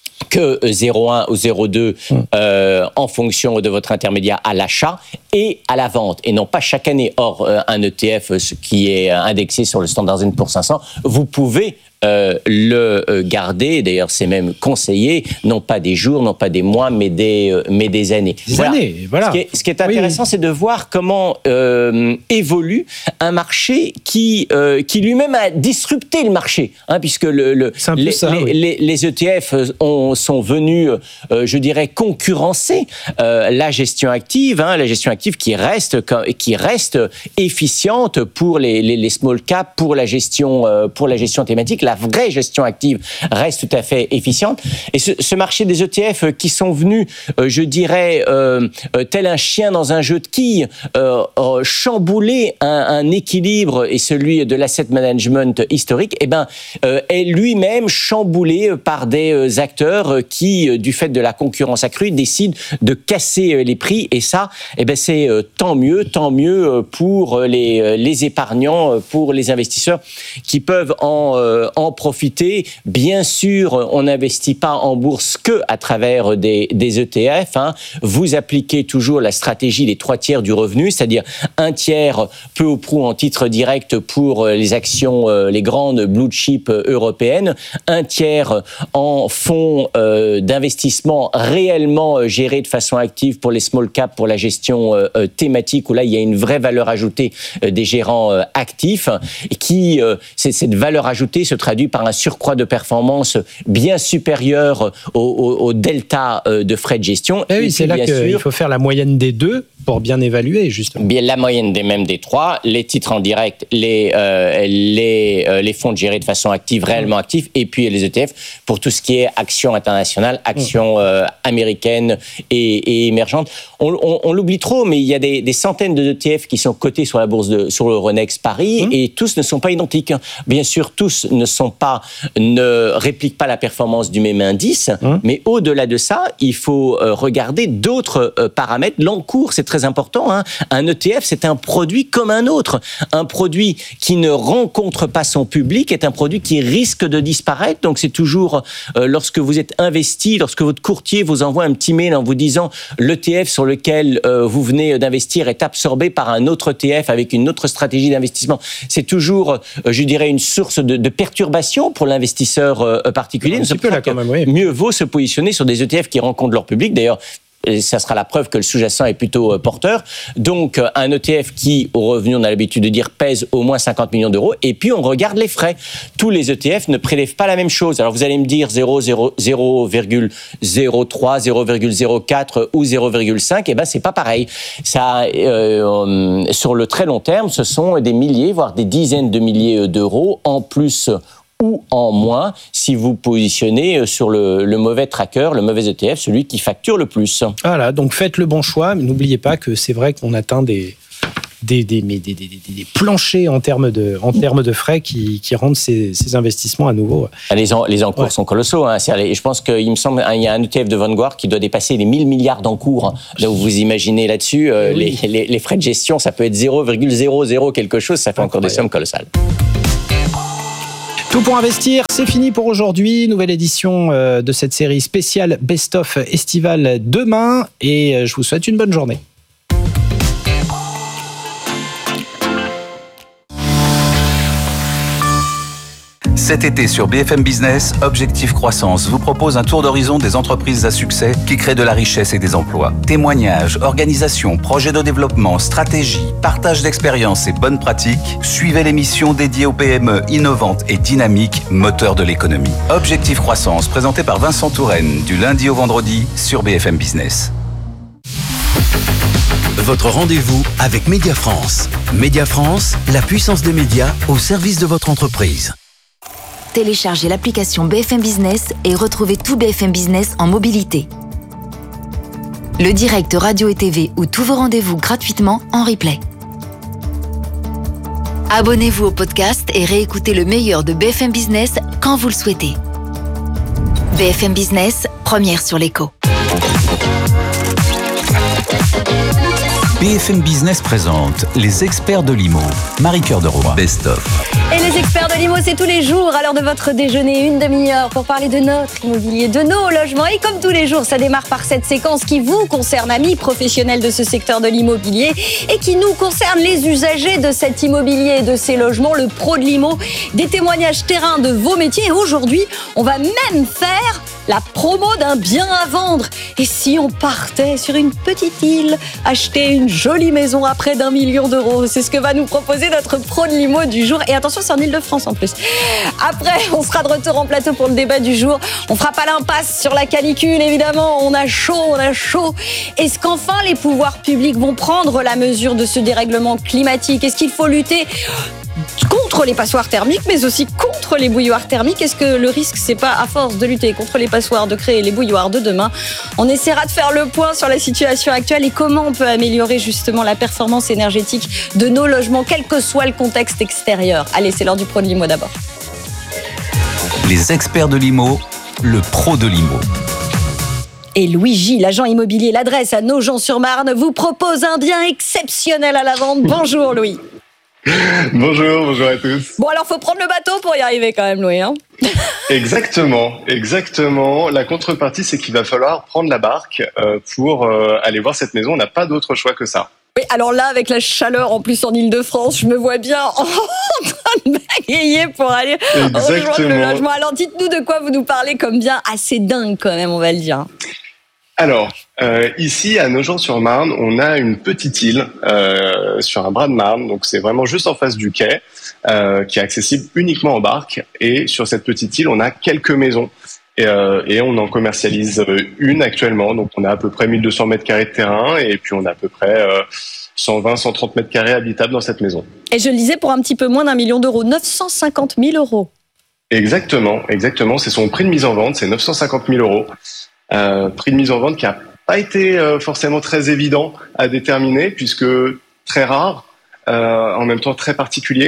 que zéro virgule un ou zéro virgule deux euh, en fonction de votre intermédiaire à l'achat et à la vente, et non pas chaque année. Or, euh, un E T F qui est indexé sur le Standard and Poor's cinq cents, vous pouvez Euh, le euh, garder. D'ailleurs, c'est même conseillé, non pas des jours, non pas des mois, mais des, euh, mais des années. Des voilà. années, voilà. Ce qui est, ce qui est intéressant, oui. c'est de voir comment euh, évolue un marché qui, euh, qui lui-même a disrupté le marché, hein, puisque le, le, les, ça, les, oui. les, les E T F ont, sont venus, euh, je dirais, concurrencer euh, la gestion active, hein, la gestion active qui reste, qui reste efficiente pour les, les, les small caps, pour la gestion, euh, pour la gestion thématique. La vraie gestion active reste tout à fait efficiente. Et ce, ce marché des E T F qui sont venus, euh, je dirais, euh, euh, tel un chien dans un jeu de quilles, euh, euh, chambouler un, un équilibre et celui de l'asset management historique, eh ben, euh, est lui-même chamboulé par des acteurs qui, du fait de la concurrence accrue, décident de casser les prix. Et ça, eh ben, c'est tant mieux, tant mieux pour les, les épargnants, pour les investisseurs qui peuvent en, euh, en profiter. Bien sûr, on n'investit pas en bourse que à travers des, des E T F. Hein. Vous appliquez toujours la stratégie des trois tiers du revenu, c'est-à-dire un tiers peu ou prou en titre direct pour les actions, les grandes blue chip européennes, un tiers en fonds euh, d'investissement réellement gérés de façon active pour les small caps, pour la gestion euh, thématique, où là il y a une vraie valeur ajoutée euh, des gérants euh, actifs, et qui euh, cette valeur ajoutée se traduit par un surcroît de performance bien supérieur au, au, au delta de frais de gestion. Et oui, et c'est là qu'il faut faire la moyenne des deux pour bien évaluer, justement. Bien, la moyenne des mêmes des trois, les titres en direct, les, euh, les, euh, les fonds gérés de façon active, réellement mmh. actifs, et puis les E T F pour tout ce qui est actions internationales, actions mmh. euh, américaines et, et émergentes. On, on, on l'oublie trop, mais il y a des, des centaines de E T F qui sont cotés sur la bourse de, sur l'Euronext Paris, mmh. et tous ne sont pas identiques. Bien sûr, tous ne sont pas, ne répliquent pas la performance du même indice, mmh. mais au-delà de ça, il faut euh, regarder d'autres euh, paramètres. L'encours, c'est très important. Hein. Un E T F, c'est un produit comme un autre. Un produit qui ne rencontre pas son public est un produit qui risque de disparaître. Donc, c'est toujours, euh, lorsque vous êtes investi, lorsque votre courtier vous envoie un petit mail en vous disant l'E T F sur lequel euh, vous venez d'investir est absorbé par un autre E T F avec une autre stratégie d'investissement, c'est toujours, euh, je dirais, une source de, de perturbation pour l'investisseur euh, particulier. Un petit peu là, quand même, oui. Mieux vaut se positionner sur des E T F qui rencontrent leur public. D'ailleurs, et ça sera la preuve que le sous-jacent est plutôt porteur. Donc, un E T F qui, au revenu, on a l'habitude de dire, pèse au moins cinquante millions d'euros. Et puis, on regarde les frais. Tous les E T F ne prélèvent pas la même chose. Alors, vous allez me dire zéro virgule zéro trois, zéro virgule zéro quatre ou zéro virgule cinq. Eh ben, c'est pas pareil. Ça, euh, sur le très long terme, ce sont des milliers, voire des dizaines de milliers d'euros en plus ou en moins si vous positionnez sur le, le mauvais tracker, le mauvais E T F, celui qui facture le plus. Voilà, donc faites le bon choix, mais n'oubliez pas que c'est vrai qu'on atteint des, des, des, des, des, des, des planchers en termes de, en termes de frais qui, qui rendent ces, ces investissements à nouveau. Les, en, les encours ouais. sont colossaux. Hein. Je pense qu'il me semble qu'il y a un E T F de Vanguard qui doit dépasser les mille milliards d'encours. Donc vous imaginez là-dessus, euh, oui. les, les, les frais de gestion, ça peut être zéro virgule zéro zéro quelque chose, ça fait encore des sommes colossales. Tout pour investir, c'est fini pour aujourd'hui. Nouvelle édition de cette série spéciale Best of Estival demain. Et je vous souhaite une bonne journée. Cet été sur B F M Business, Objectif Croissance vous propose un tour d'horizon des entreprises à succès qui créent de la richesse et des emplois. Témoignages, organisations, projets de développement, stratégies, partage d'expériences et bonnes pratiques, suivez l'émission dédiée aux P M E innovantes et dynamiques, moteurs de l'économie. Objectif Croissance, présenté par Vincent Touraine, du lundi au vendredi sur B F M Business. Votre rendez-vous avec Média France. Média France, la puissance des médias au service de votre entreprise. Téléchargez l'application B F M Business et retrouvez tout B F M Business en mobilité. Le direct radio et T V ou tous vos rendez-vous gratuitement en replay. Abonnez-vous au podcast et réécoutez le meilleur de B F M Business quand vous le souhaitez. B F M Business, première sur l'écho. B F M Business présente les experts de l'I M O. Marie-Cœur de Roy. Best of. Et les experts de l'I M O, c'est tous les jours à l'heure de votre déjeuner, une demi-heure pour parler de notre immobilier, de nos logements. Et comme tous les jours, ça démarre par cette séquence qui vous concerne, amis professionnels de ce secteur de l'immobilier, et qui nous concerne, les usagers de cet immobilier et de ces logements, le pro de l'I M O, des témoignages terrain de vos métiers. Et aujourd'hui, on va même faire la promo d'un bien à vendre. Et si on partait sur une petite île, acheter une jolie maison à près d'un million d'euros? C'est ce que va nous proposer notre pro de l'I M O du jour. Et attention, c'est en Ile-de-France en plus. Après, on sera de retour en plateau pour le débat du jour. On fera pas l'impasse sur la canicule, évidemment. On a chaud, on a chaud. Est-ce qu'enfin les pouvoirs publics vont prendre la mesure de ce dérèglement climatique? Est-ce qu'il faut lutter contre les passoires thermiques, mais aussi contre les bouilloires thermiques? Est-ce que le risque, c'est pas, à force de lutter contre les passoires, de créer les bouilloires de demain? On essaiera de faire le point sur la situation actuelle et comment on peut améliorer justement la performance énergétique de nos logements, quel que soit le contexte extérieur. Allez, c'est l'heure du pro de l'I M O d'abord. Les experts de l'I M O, le pro de l'I M O. Et Louis J, l'agent immobilier, l'adresse à Nogent-sur-Marne, vous propose un bien exceptionnel à la vente. Bonjour Louis. Bonjour, bonjour à tous. Bon, alors faut prendre le bateau pour y arriver quand même, Louis. Hein exactement, exactement. La contrepartie, c'est qu'il va falloir prendre la barque euh, pour euh, aller voir cette maison. On n'a pas d'autre choix que ça. Oui, alors là, avec la chaleur en plus en Ile-de-France, je me vois bien en train de bagayer pour aller rejoindre le logement. Alors dites-nous de quoi vous nous parlez comme bien assez dingue quand même, on va le dire. Alors, euh, ici à Nogent-sur-Marne, on a une petite île euh, sur un bras de Marne, donc c'est vraiment juste en face du quai, euh, qui est accessible uniquement en barque. Et sur cette petite île, on a quelques maisons et, euh, et on en commercialise une actuellement. Donc on a à peu près mille deux cents mètres carrés de terrain et puis on a à peu près euh, cent vingt à cent trente mètres carrés habitables dans cette maison. Et je le disais, pour un petit peu moins d'un million d'euros, neuf cent cinquante mille euros. Exactement, exactement. C'est son prix de mise en vente, c'est neuf cent cinquante mille euros. Euh, prix de mise en vente qui n'a pas été euh, forcément très évident à déterminer puisque très rare, euh, en même temps très particulier.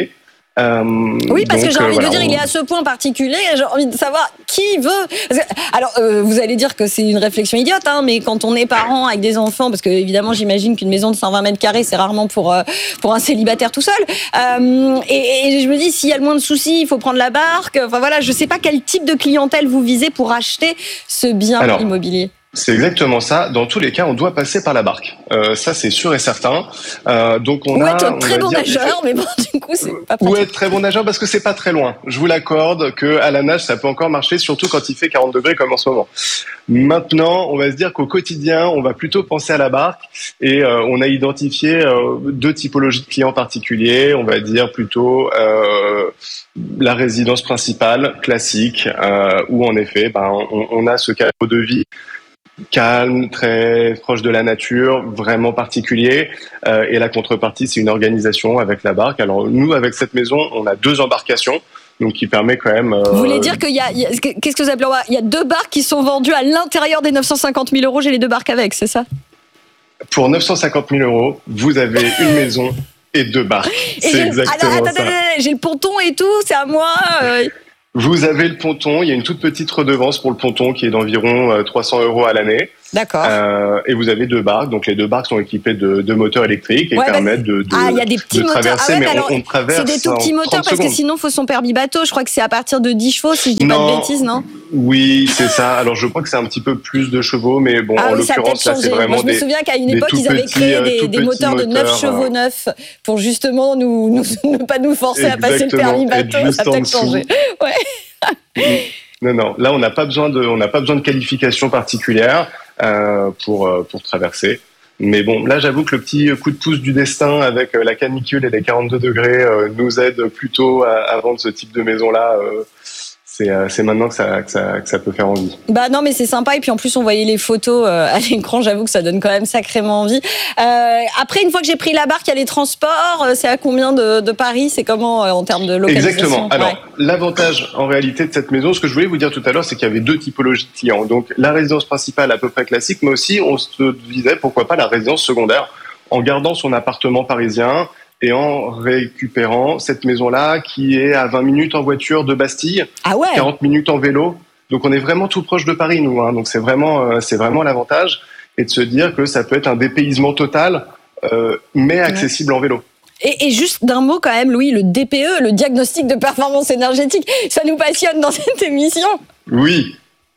Euh, oui, parce donc, que j'ai envie euh, voilà, de dire, on... il est à ce point particulier, j'ai envie de savoir qui veut. Parce que, alors, euh, vous allez dire que c'est une réflexion idiote, hein, mais quand on est parent avec des enfants, parce que évidemment, j'imagine qu'une maison de cent vingt mètres carrés, c'est rarement pour euh, pour un célibataire tout seul. Euh, et, et je me dis, s'il y a le moins de soucis, il faut prendre la barque. Enfin voilà, je sais pas quel type de clientèle vous visez pour acheter ce bien alors, immobilier. C'est exactement ça. Dans tous les cas, on doit passer par la barque. Euh, ça, c'est sûr et certain. Euh, donc, on ou a. Ou être très bon nageur, mais bon, du coup, c'est pas pratique. Ou être très bon nageur parce que c'est pas très loin. Je vous l'accorde que à la nage, ça peut encore marcher, surtout quand il fait quarante degrés comme en ce moment. Maintenant, on va se dire qu'au quotidien, on va plutôt penser à la barque et euh, on a identifié euh, deux typologies de clients particuliers. On va dire plutôt euh, la résidence principale classique, euh, où en effet, ben, on, on a ce cadre de vie calme, très proche de la nature, vraiment particulier. Euh, et la contrepartie, c'est une organisation avec la barque. Alors nous, avec cette maison, on a deux embarcations, donc qui permet quand même. Euh... Vous voulez dire qu'il y a, il y a qu'est-ce que vous appelez, il y a deux barques qui sont vendues à l'intérieur des neuf cent cinquante mille euros. J'ai les deux barques avec, c'est ça? Pour neuf cent cinquante mille euros, vous avez une maison et deux barques. Et c'est exactement alors, attends, ça. Attends, j'ai le ponton et tout, c'est à moi. Euh... Vous avez le ponton, il y a une toute petite redevance pour le ponton qui est d'environ trois cents euros à l'année. D'accord. Euh, et vous avez deux barques, donc les deux barques sont équipées de, de moteurs électriques et ouais, permettent de, de, ah, y a des petits de traverser, moteurs. Ah ouais, mais alors, on, on traverse. C'est des tout petits moteurs parce que sinon il faut son permis bateau. Je crois que c'est à partir de dix chevaux, si je dis non, pas de bêtises, non? Oui, c'est ça. Alors je crois que c'est un petit peu plus de chevaux, mais bon, ah, en oui, l'occurrence, là, c'est vraiment. Moi, je me des, souviens qu'à une époque, ils avaient petits, créé des, des moteurs de neuf moteurs, chevaux euh... neufs pour justement nous, nous, ne pas nous forcer Exactement, à passer le permis bateau. Ça a peut-être changé. Ouais. Non, non. Là, on n'a pas besoin de, on n'a pas besoin de qualification particulière euh, pour pour traverser. Mais bon, là, j'avoue que le petit coup de pouce du destin avec la canicule et les quarante-deux degrés euh, nous aide plutôt à, à vendre ce type de maison-là. Euh, c'est, euh, c'est maintenant que ça, que, ça, que ça peut faire envie. Bah non, mais c'est sympa. Et puis en plus, on voyait les photos euh, à l'écran. J'avoue que ça donne quand même sacrément envie. Euh, après, une fois que j'ai pris la barque, il y a les transports. C'est à combien de, de Paris? C'est comment euh, en termes de localisation? Exactement. Alors, ouais. L'avantage en réalité de cette maison, ce que je voulais vous dire tout à l'heure, c'est qu'il y avait deux typologies de clients. Donc, la résidence principale à peu près classique, mais aussi on se disait pourquoi pas la résidence secondaire en gardant son appartement parisien et en récupérant cette maison-là qui est à vingt minutes en voiture de Bastille, ah ouais. quarante minutes en vélo. Donc, on est vraiment tout proche de Paris, nous. Hein. Donc, c'est vraiment, euh, c'est vraiment l'avantage et de se dire que ça peut être un dépaysement total, euh, mais accessible ouais. en vélo. Et, et juste d'un mot quand même, Louis, le D P E, le diagnostic de performance énergétique, ça nous passionne dans cette émission. Oui.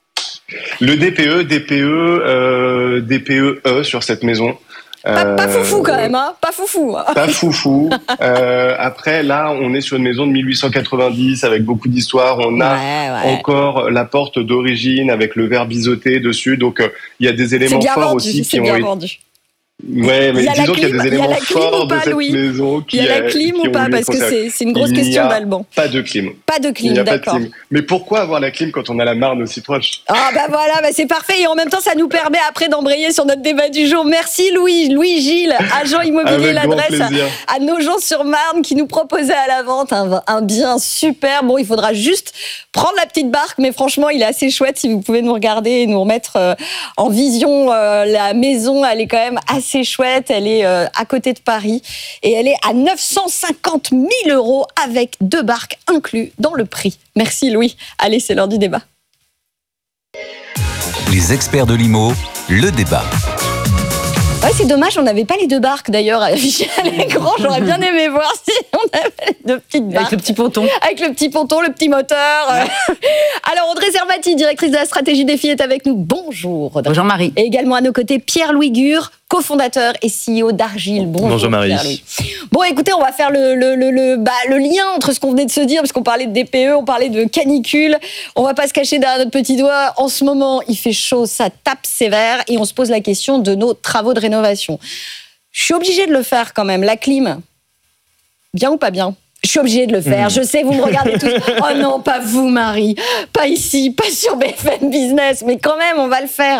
Le D P E, D P E, euh, D P E E sur cette maison. Pas, pas foufou quand même, hein. Pas foufou. Pas foufou. euh, après, là, on est sur une maison de mille huit cent quatre-vingt-dix avec beaucoup d'histoire. On a ouais, ouais. encore la porte d'origine avec le verre biseauté dessus. Donc, il euh, y a des éléments forts vendu, aussi qui ont bien été... vendu. Ouais, mais disons qu'il y a des éléments forts de cette Louis maison qui Il y a la clim ou pas? Parce que c'est, c'est une grosse question d'Alban. Pas de clim. Pas de clim, d'accord. De mais pourquoi avoir la clim quand on a la Marne aussi proche? Ah bah voilà, bah c'est parfait. Et en même temps, ça nous permet après d'embrayer sur notre débat du jour. Merci Louis, Louis Gilles, agent immobilier, l'adresse à, à Nogent-sur-Marne qui nous proposait à la vente un, un bien super. Bon, il faudra juste prendre la petite barque, mais franchement, il est assez chouette. Si vous pouvez nous regarder et nous remettre euh, en vision euh, la maison, elle est quand même assez chouette. Elle est euh, à côté de Paris et elle est à neuf cent cinquante mille euros avec deux barques inclus dans le prix. Merci Louis. Allez, c'est l'heure du débat. Les experts de l'I M O, le débat. Ouais, c'est dommage, on n'avait pas les deux barques d'ailleurs affichées à l'écran. J'aurais bien aimé voir si on avait les deux petites barques. Avec le petit ponton. Avec le petit ponton, le petit moteur. Ouais. Alors, Audrey Servati, directrice de la stratégie défi, est avec nous. Bonjour. Audrey. Bonjour Marie. Et également à nos côtés, Pierre-Louis Gure, cofondateur et C E O d'Argile. Bonjour, Bonjour Marie. Bon, écoutez, on va faire le, le, le, le, bah, le lien entre ce qu'on venait de se dire, parce qu'on parlait de D P E, on parlait de canicule. On va pas se cacher derrière notre petit doigt. En ce moment, il fait chaud, ça tape sévère, et on se pose la question de nos travaux de rénovation. Je suis obligée de le faire quand même. La clim, bien ou pas bien ? Je suis obligée de le faire. Mmh. Je sais, vous me regardez tous. Oh non, pas vous, Marie. Pas ici, pas sur B F M Business. Mais quand même, on va le faire.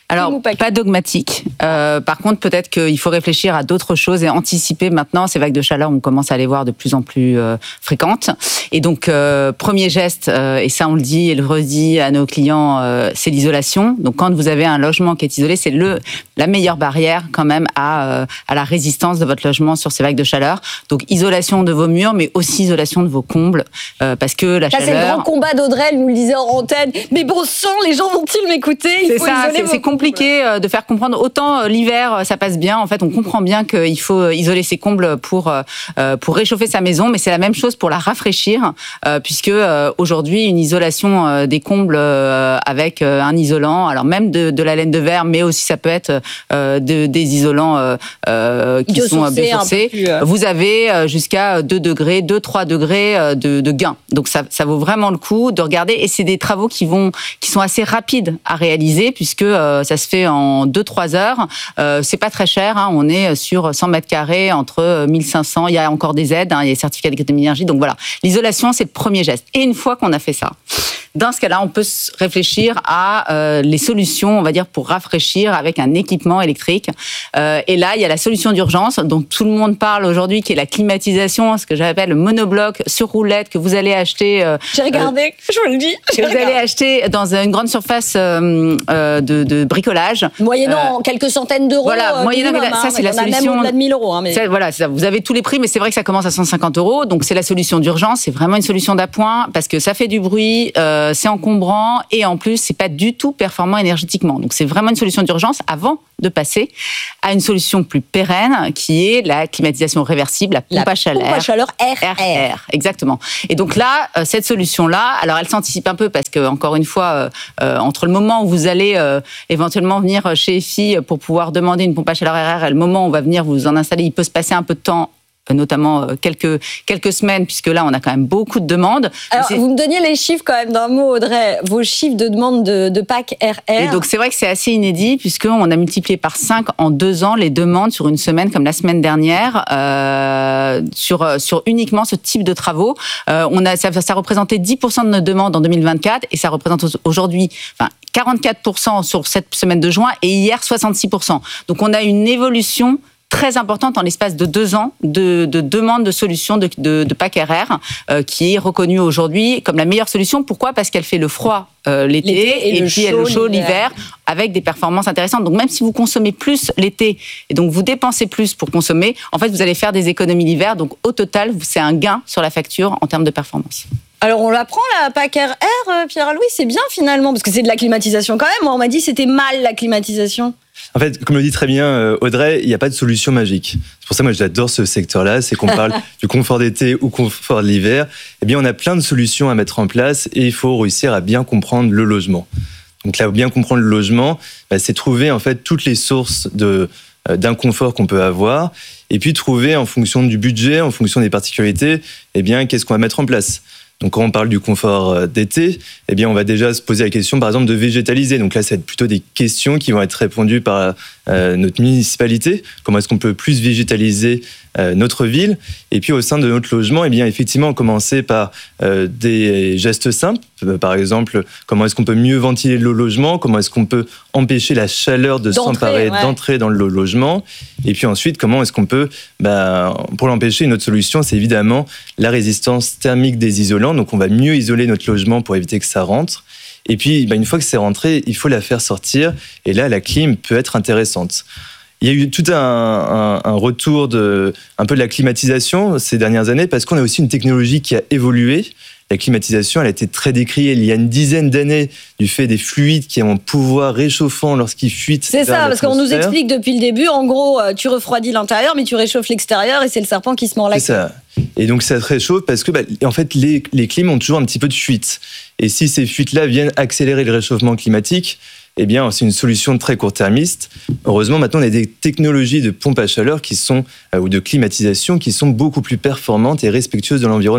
Alors, pas dogmatique. Euh, par contre, peut-être qu'il faut réfléchir à d'autres choses et anticiper maintenant. Ces vagues de chaleur, on commence à les voir de plus en plus euh, fréquentes. Et donc, euh, premier geste, euh, et ça on le dit et le redit à nos clients, euh, c'est l'isolation. Donc, quand vous avez un logement qui est isolé, c'est le la meilleure barrière quand même à, euh, à la résistance de votre logement sur ces vagues de chaleur. Donc, isolation de vos murs, mais aussi isolation de vos combles, euh, parce que la ça, chaleur... c'est le grand combat d'Audrey, elle nous le disait en antenne. Mais bon sang, les gens vont-ils m'écouter? Il C'est faut ça, isoler c'est, vos c'est compliqué de faire comprendre. Autant l'hiver, ça passe bien. En fait, on comprend bien qu'il faut isoler ses combles pour euh, pour réchauffer sa maison, mais c'est la même chose pour la rafraîchir, euh, puisque euh, aujourd'hui, une isolation euh, des combles euh, avec euh, un isolant, alors même de, de la laine de verre, mais aussi ça peut être euh, de, des isolants euh, euh, qui sont biosourcés. Euh... Vous avez euh, jusqu'à deux degrés, deux trois degrés euh, de, de gain. Donc ça, ça vaut vraiment le coup de regarder. Et c'est des travaux qui vont, qui sont assez rapides à réaliser, puisque euh, ça se fait en deux trois heures. Euh, c'est pas très cher. Hein, on est sur cent mètres carrés entre mille cinq cents. Il y a encore des aides. Hein, il y a les certificats d'économie d'énergie. Donc voilà, l'isolation, c'est le premier geste. Et une fois qu'on a fait ça, dans ce cas-là, on peut réfléchir à euh, les solutions, on va dire, pour rafraîchir avec un équipement électrique. Euh, et là, il y a la solution d'urgence dont tout le monde parle aujourd'hui, qui est la climatisation, ce que j'appelle le monobloc sur roulette que vous allez acheter. Euh, J'ai regardé, euh, je vous le dis. Que vous allez acheter dans une grande surface euh, euh, de, de bricolage. Moyennant euh, quelques centaines d'euros. Voilà, moyennant, minimum, ça c'est la solution. Même au-delà de mille euros. Hein, mais... ça, voilà, ça, vous avez tous les prix, mais c'est vrai que ça commence à cent cinquante euros. Donc c'est la solution d'urgence. C'est vraiment une solution d'appoint parce que ça fait du bruit. Euh, c'est encombrant et en plus, c'est pas du tout performant énergétiquement. Donc, c'est vraiment une solution d'urgence avant de passer à une solution plus pérenne qui est la climatisation réversible, la pompe la à chaleur. Pompe à chaleur R R. Exactement. Et donc là, cette solution-là, alors elle s'anticipe un peu parce que, encore une fois, euh, entre le moment où vous allez euh, éventuellement venir chez E F I pour pouvoir demander une pompe à chaleur R R et le moment où on va venir vous en installer, il peut se passer un peu de temps, notamment quelques quelques semaines, puisque là on a quand même beaucoup de demandes. Alors vous me donniez les chiffres quand même d'un mot, Audrey, vos chiffres de demande de, de pack R R. Et donc c'est vrai que c'est assez inédit, puisqu'on a multiplié par cinq en deux ans les demandes sur une semaine comme la semaine dernière euh, sur sur uniquement ce type de travaux. Euh, on a ça, ça représentait dix pour cent de nos demandes en deux mille vingt-quatre et ça représente aujourd'hui enfin quarante-quatre pour cent sur cette semaine de juin et hier soixante-six pour cent. Donc on a une évolution très importante en l'espace de deux ans de, de demande de solutions de, de, de pack R R euh, qui est reconnue aujourd'hui comme la meilleure solution. Pourquoi ? Parce qu'elle fait le froid euh, l'été, l'été et, et le puis elle le chaud l'hiver avec des performances intéressantes. Donc même si vous consommez plus l'été et donc vous dépensez plus pour consommer, en fait vous allez faire des économies l'hiver. Donc au total, c'est un gain sur la facture en termes de performance. Alors on la prend la pack R R, Pierre-Louis, c'est bien finalement parce que c'est de la climatisation quand même. Moi on m'a dit que c'était mal la climatisation. En fait, comme le dit très bien Audrey, il n'y a pas de solution magique. C'est pour ça que moi j'adore ce secteur-là, c'est qu'on parle du confort d'été ou confort de l'hiver. Eh bien, on a plein de solutions à mettre en place et il faut réussir à bien comprendre le logement. Donc là, bien comprendre le logement, bah, c'est trouver en fait toutes les sources de euh, d'inconfort qu'on peut avoir et puis trouver en fonction du budget, en fonction des particularités, eh bien qu'est-ce qu'on va mettre en place. Donc, quand on parle du confort d'été, eh bien, on va déjà se poser la question, par exemple, de végétaliser. Donc là, ça va être plutôt des questions qui vont être répondues par euh, notre municipalité. Comment est-ce qu'on peut plus végétaliser euh, notre ville ? Et puis, au sein de notre logement, eh bien, effectivement, commencer par euh, des gestes simples. Par exemple, comment est-ce qu'on peut mieux ventiler le logement ? Comment est-ce qu'on peut empêcher la chaleur de d'entrer, s'emparer, ouais. d'entrer dans le logement ? Et puis ensuite, comment est-ce qu'on peut, bah, pour l'empêcher, une autre solution, c'est évidemment la résistance thermique des isolants. Donc, on va mieux isoler notre logement pour éviter que ça rentre. Et puis, bah, une fois que c'est rentré, il faut la faire sortir. Et là, la clim peut être intéressante. Il y a eu tout un, un, un retour de, un peu de la climatisation ces dernières années parce qu'on a aussi une technologie qui a évolué. La climatisation, elle a été très décriée il y a une dizaine d'années du fait des fluides qui ont un pouvoir réchauffant lorsqu'ils fuitent. C'est ça, parce qu'on nous explique depuis le début, en gros, tu refroidis l'intérieur, mais tu réchauffes l'extérieur et c'est le serpent qui se mord la queue. C'est ça. Et donc ça se réchauffe parce que, bah, en fait, les, les clims ont toujours un petit peu de fuite. Et si ces fuites-là viennent accélérer le réchauffement climatique, eh bien, c'est une solution très court-termiste. Heureusement, maintenant, on a des technologies de pompe à chaleur qui sont, euh, ou de climatisation qui sont beaucoup plus performantes et respectueuses de l'environnement.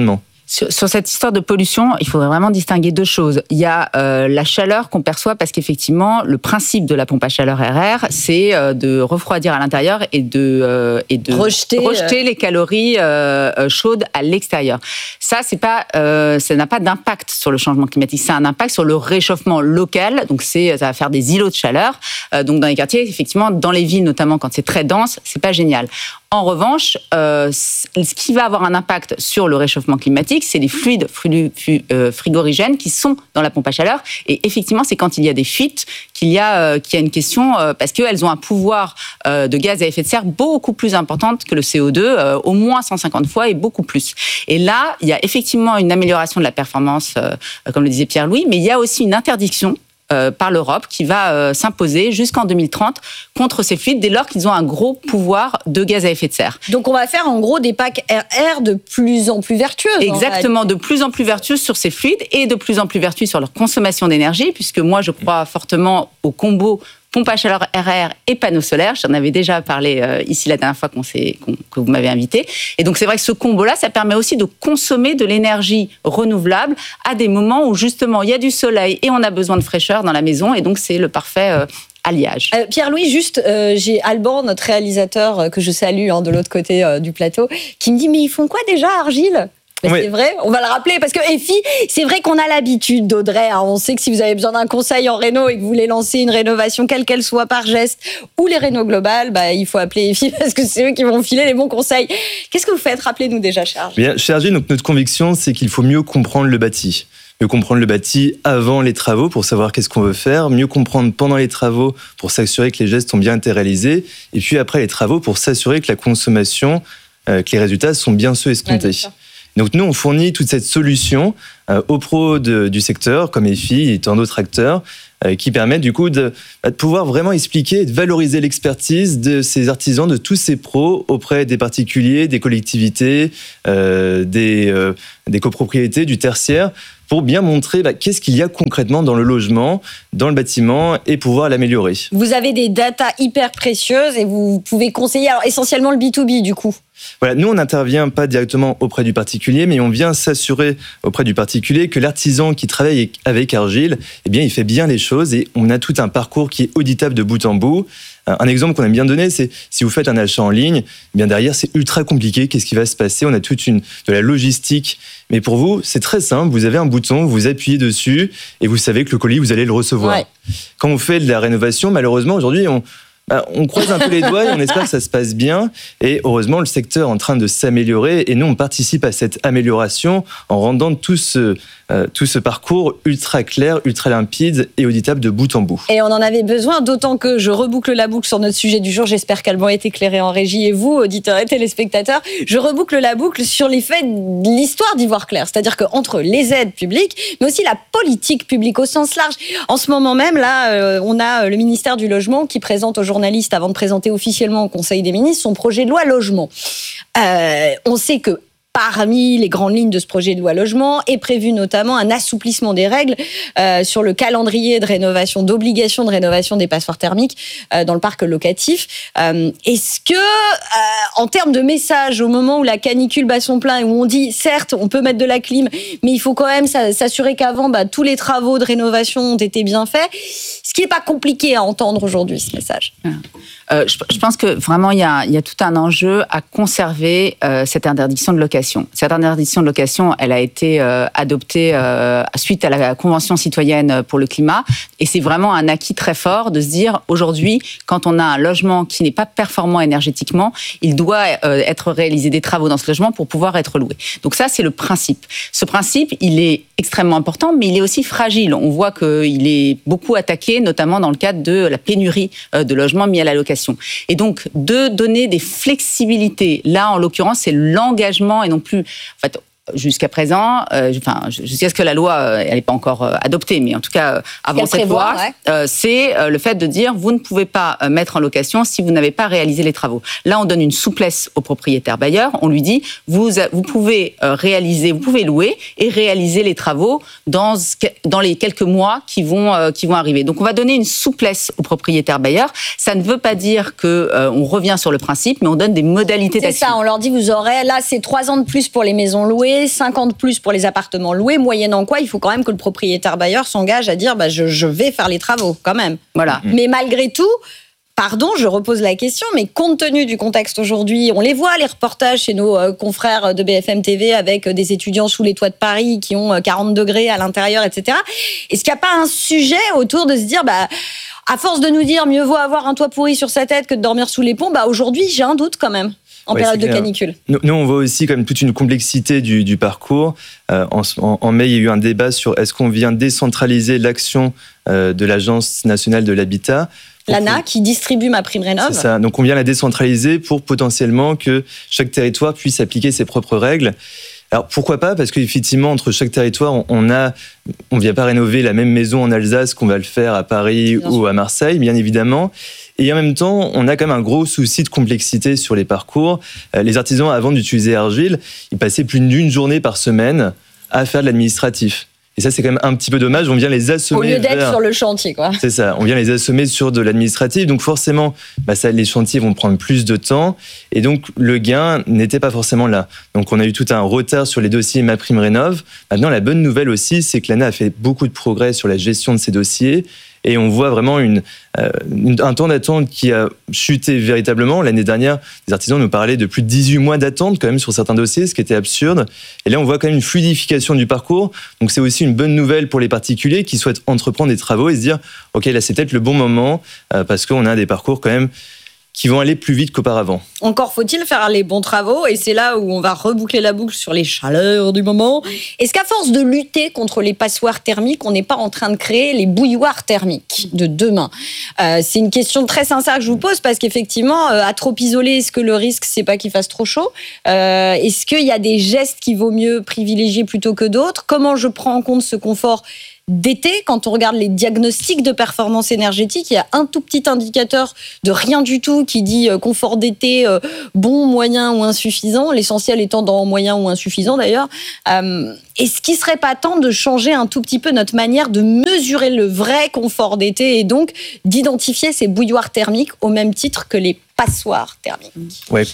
Sur, sur cette histoire de pollution, il faudrait vraiment distinguer deux choses. Il y a euh, la chaleur qu'on perçoit parce qu'effectivement, le principe de la pompe à chaleur R R, c'est euh, de refroidir à l'intérieur et de, euh, et de rejeter, rejeter euh... les calories euh, chaudes à l'extérieur. Ça, c'est pas, euh, ça n'a pas d'impact sur le changement climatique. C'est un impact sur le réchauffement local. Donc, c'est, ça va faire des îlots de chaleur. Euh, donc, dans les quartiers, effectivement, dans les villes, notamment quand c'est très dense, c'est pas génial. En revanche, euh, ce qui va avoir un impact sur le réchauffement climatique, c'est les fluides frigorigènes qui sont dans la pompe à chaleur. Et effectivement, c'est quand il y a des fuites qu'il y a, euh, qu'il y a une question, euh, parce qu'elles ont un pouvoir euh, de gaz à effet de serre beaucoup plus important que le C O deux, euh, au moins cent cinquante fois et beaucoup plus. Et là, il y a effectivement une amélioration de la performance, euh, comme le disait Pierre-Louis, mais il y a aussi une interdiction Euh, par l'Europe qui va euh, s'imposer jusqu'en deux mille trente contre ces fluides dès lors qu'ils ont un gros pouvoir de gaz à effet de serre. Donc on va faire en gros des packs R R de plus en plus vertueuses. Exactement, de plus en plus vertueuses sur ces fluides et de plus en plus vertueuses sur leur consommation d'énergie, puisque moi je crois fortement au combo pompe à chaleur R R et panneaux solaires. J'en avais déjà parlé euh, ici la dernière fois qu'on s'est, qu'on, que vous m'avez invité. Et donc, c'est vrai que ce combo-là, ça permet aussi de consommer de l'énergie renouvelable à des moments où, justement, il y a du soleil et on a besoin de fraîcheur dans la maison. Et donc, c'est le parfait euh, alliage. Euh, Pierre-Louis, juste, euh, j'ai Alban, notre réalisateur, euh, que je salue hein, de l'autre côté euh, du plateau, qui me dit, mais ils font quoi déjà, Argile ? Mais oui. C'est vrai, on va le rappeler, parce que E F I, c'est vrai qu'on a l'habitude d'Audrey. Hein, on sait que si vous avez besoin d'un conseil en réno et que vous voulez lancer une rénovation, quelle qu'elle soit, par geste, ou les rénos globales, bah, il faut appeler E F I parce que c'est eux qui vont filer les bons conseils. Qu'est-ce que vous faites ? Rappelez-nous déjà, chez Argile. Bien, chez Argile, donc, notre conviction, c'est qu'il faut mieux comprendre le bâti. Mieux comprendre le bâti avant les travaux pour savoir qu'est-ce qu'on veut faire, mieux comprendre pendant les travaux pour s'assurer que les gestes ont bien été réalisés, et puis après les travaux pour s'assurer que la consommation, euh, que les résultats sont bien ceux escomptés. Ouais, donc nous, on fournit toute cette solution euh, aux pros de, du secteur, comme E F I et tant d'autres acteurs, euh, qui permettent du coup de, bah, de pouvoir vraiment expliquer et de valoriser l'expertise de ces artisans, de tous ces pros auprès des particuliers, des collectivités, euh, des, euh, des copropriétés, du tertiaire, pour bien montrer bah, qu'est-ce qu'il y a concrètement dans le logement, dans le bâtiment, et pouvoir l'améliorer. Vous avez des datas hyper précieuses et vous pouvez conseiller alors, essentiellement le B deux B du coup. Voilà, nous, on n'intervient pas directement auprès du particulier, mais on vient s'assurer auprès du particulier que l'artisan qui travaille avec Argile, eh bien, il fait bien les choses et on a tout un parcours qui est auditable de bout en bout. Un exemple qu'on aime bien donner, c'est si vous faites un achat en ligne, eh bien derrière, c'est ultra compliqué. Qu'est-ce qui va se passer ? On a toute une, de la logistique. Mais pour vous, c'est très simple. Vous avez un bouton, vous appuyez dessus et vous savez que le colis, vous allez le recevoir. Ouais. Quand on fait de la rénovation, malheureusement, aujourd'hui, on... on croise un peu les doigts et on espère que ça se passe bien. Et heureusement, le secteur est en train de s'améliorer. Et nous, on participe à cette amélioration en rendant tout ce, euh, tout ce parcours ultra clair, ultra limpide et auditable de bout en bout. Et on en avait besoin, d'autant que je reboucle la boucle sur notre sujet du jour. J'espère qu'Alban est éclairé en régie. Et vous, auditeurs et téléspectateurs, je reboucle la boucle sur les faits de l'histoire d'Ivoire Clair. C'est-à-dire qu'entre les aides publiques, mais aussi la politique publique au sens large. En ce moment même, là, euh, on a le ministère du Logement qui présente aujourd'hui journaliste avant de présenter officiellement au Conseil des ministres son projet de loi logement. Euh, on sait que parmi les grandes lignes de ce projet de loi logement est prévu notamment un assouplissement des règles euh, sur le calendrier de rénovation, d'obligation de rénovation des passoires thermiques euh, dans le parc locatif. Euh, est-ce que, euh, en termes de message, au moment où la canicule bat son plein et où on dit, certes, on peut mettre de la clim, mais il faut quand même s'assurer qu'avant, bah, tous les travaux de rénovation ont été bien faits, ce qui n'est pas compliqué à entendre aujourd'hui, ce message. Euh, je, je pense que vraiment, il y a, il y a tout un enjeu à conserver euh, cette interdiction de location. Cette interdiction de location, elle a été euh, adoptée euh, suite à la Convention citoyenne pour le climat. Et c'est vraiment un acquis très fort de se dire, aujourd'hui, quand on a un logement qui n'est pas performant énergétiquement, il doit euh, être réalisé des travaux dans ce logement pour pouvoir être loué. Donc ça, c'est le principe. Ce principe, il est extrêmement important, mais il est aussi fragile. On voit qu'il est beaucoup attaqué, notamment dans le cadre de la pénurie de logements mis à la location. Et donc, de donner des flexibilités, là, en l'occurrence, c'est l'engagement et non plus... En fait, jusqu'à présent, euh, enfin, jusqu'à ce que la loi, euh, elle n'est pas encore euh, adoptée, mais en tout cas, euh, avant cette loi, ouais. euh, c'est euh, le fait de dire, vous ne pouvez pas euh, mettre en location si vous n'avez pas réalisé les travaux. Là, on donne une souplesse au propriétaire bailleur. On lui dit, vous, vous pouvez euh, réaliser, vous pouvez louer et réaliser les travaux dans, dans les quelques mois qui vont, euh, qui vont arriver. Donc, on va donner une souplesse au propriétaire bailleur. Ça ne veut pas dire qu'on euh, revient sur le principe, mais on donne des modalités d'action. C'est ça, on leur dit, vous aurez, là, c'est trois ans de plus pour les maisons louées, loués, cinquante plus pour les appartements loués, moyennant quoi il faut quand même que le propriétaire bailleur s'engage à dire bah, je, je vais faire les travaux quand même. Voilà. Mmh. Mais malgré tout, pardon, je repose la question, mais compte tenu du contexte aujourd'hui, on les voit, les reportages chez nos euh, confrères de B F M T V avec euh, des étudiants sous les toits de Paris qui ont euh, quarante degrés à l'intérieur, et cetera. Est-ce qu'il n'y a pas un sujet autour de se dire, bah, à force de nous dire mieux vaut avoir un toit pourri sur sa tête que de dormir sous les ponts, bah, aujourd'hui, j'ai un doute quand même. En ouais, période de canicule. Nous, nous, on voit aussi comme toute une complexité du, du parcours. Euh, en, en, en mai, il y a eu un débat sur est-ce qu'on vient décentraliser l'action euh, de l'Agence nationale de l'habitat. L'A N A qui distribue ma prime rénov. C'est ça. Donc on vient la décentraliser pour potentiellement que chaque territoire puisse appliquer ses propres règles. Alors pourquoi pas ? Parce qu'effectivement, entre chaque territoire, on a, on vient pas rénover la même maison en Alsace qu'on va le faire à Paris bien ou sûr. À Marseille, bien évidemment. Et en même temps, on a quand même un gros souci de complexité sur les parcours. Les artisans, avant d'utiliser Airgile, ils passaient plus d'une journée par semaine à faire de l'administratif. Et ça, c'est quand même un petit peu dommage. On vient les assommer. Au lieu d'être vers... sur le chantier, quoi. C'est ça. On vient les assommer sur de l'administratif. Donc, forcément, bah, ça, les chantiers vont prendre plus de temps. Et donc, le gain n'était pas forcément là. Donc, on a eu tout un retard sur les dossiers MaPrimeRénov'. Maintenant, la bonne nouvelle aussi, c'est que l'A N A a fait beaucoup de progrès sur la gestion de ces dossiers. Et on voit vraiment une, euh, un temps d'attente qui a chuté véritablement. L'année dernière, les artisans nous parlaient de plus de dix-huit mois d'attente quand même sur certains dossiers, ce qui était absurde. Et là, on voit quand même une fluidification du parcours. Donc, c'est aussi une bonne nouvelle pour les particuliers qui souhaitent entreprendre des travaux et se dire « Ok, là, c'est peut-être le bon moment euh, parce qu'on a des parcours quand même qui vont aller plus vite qu'auparavant. » Encore faut-il faire les bons travaux, et c'est là où on va reboucler la boucle sur les chaleurs du moment. Est-ce qu'à force de lutter contre les passoires thermiques, on n'est pas en train de créer les bouilloires thermiques de demain ? euh, C'est une question très sincère que je vous pose, parce qu'effectivement, euh, à trop isoler, est-ce que le risque, c'est pas qu'il fasse trop chaud ? euh, Est-ce qu'il y a des gestes qu'il vaut mieux privilégier plutôt que d'autres ? Comment je prends en compte ce confort d'été, quand on regarde les diagnostics de performance énergétique, il y a un tout petit indicateur de rien du tout qui dit confort d'été bon, moyen ou insuffisant, l'essentiel étant dans moyen ou insuffisant d'ailleurs. Euh, est-ce qu'il ne serait pas temps de changer un tout petit peu notre manière de mesurer le vrai confort d'été et donc d'identifier ces bouilloires thermiques au même titre que les passoires thermiques ? Ouais,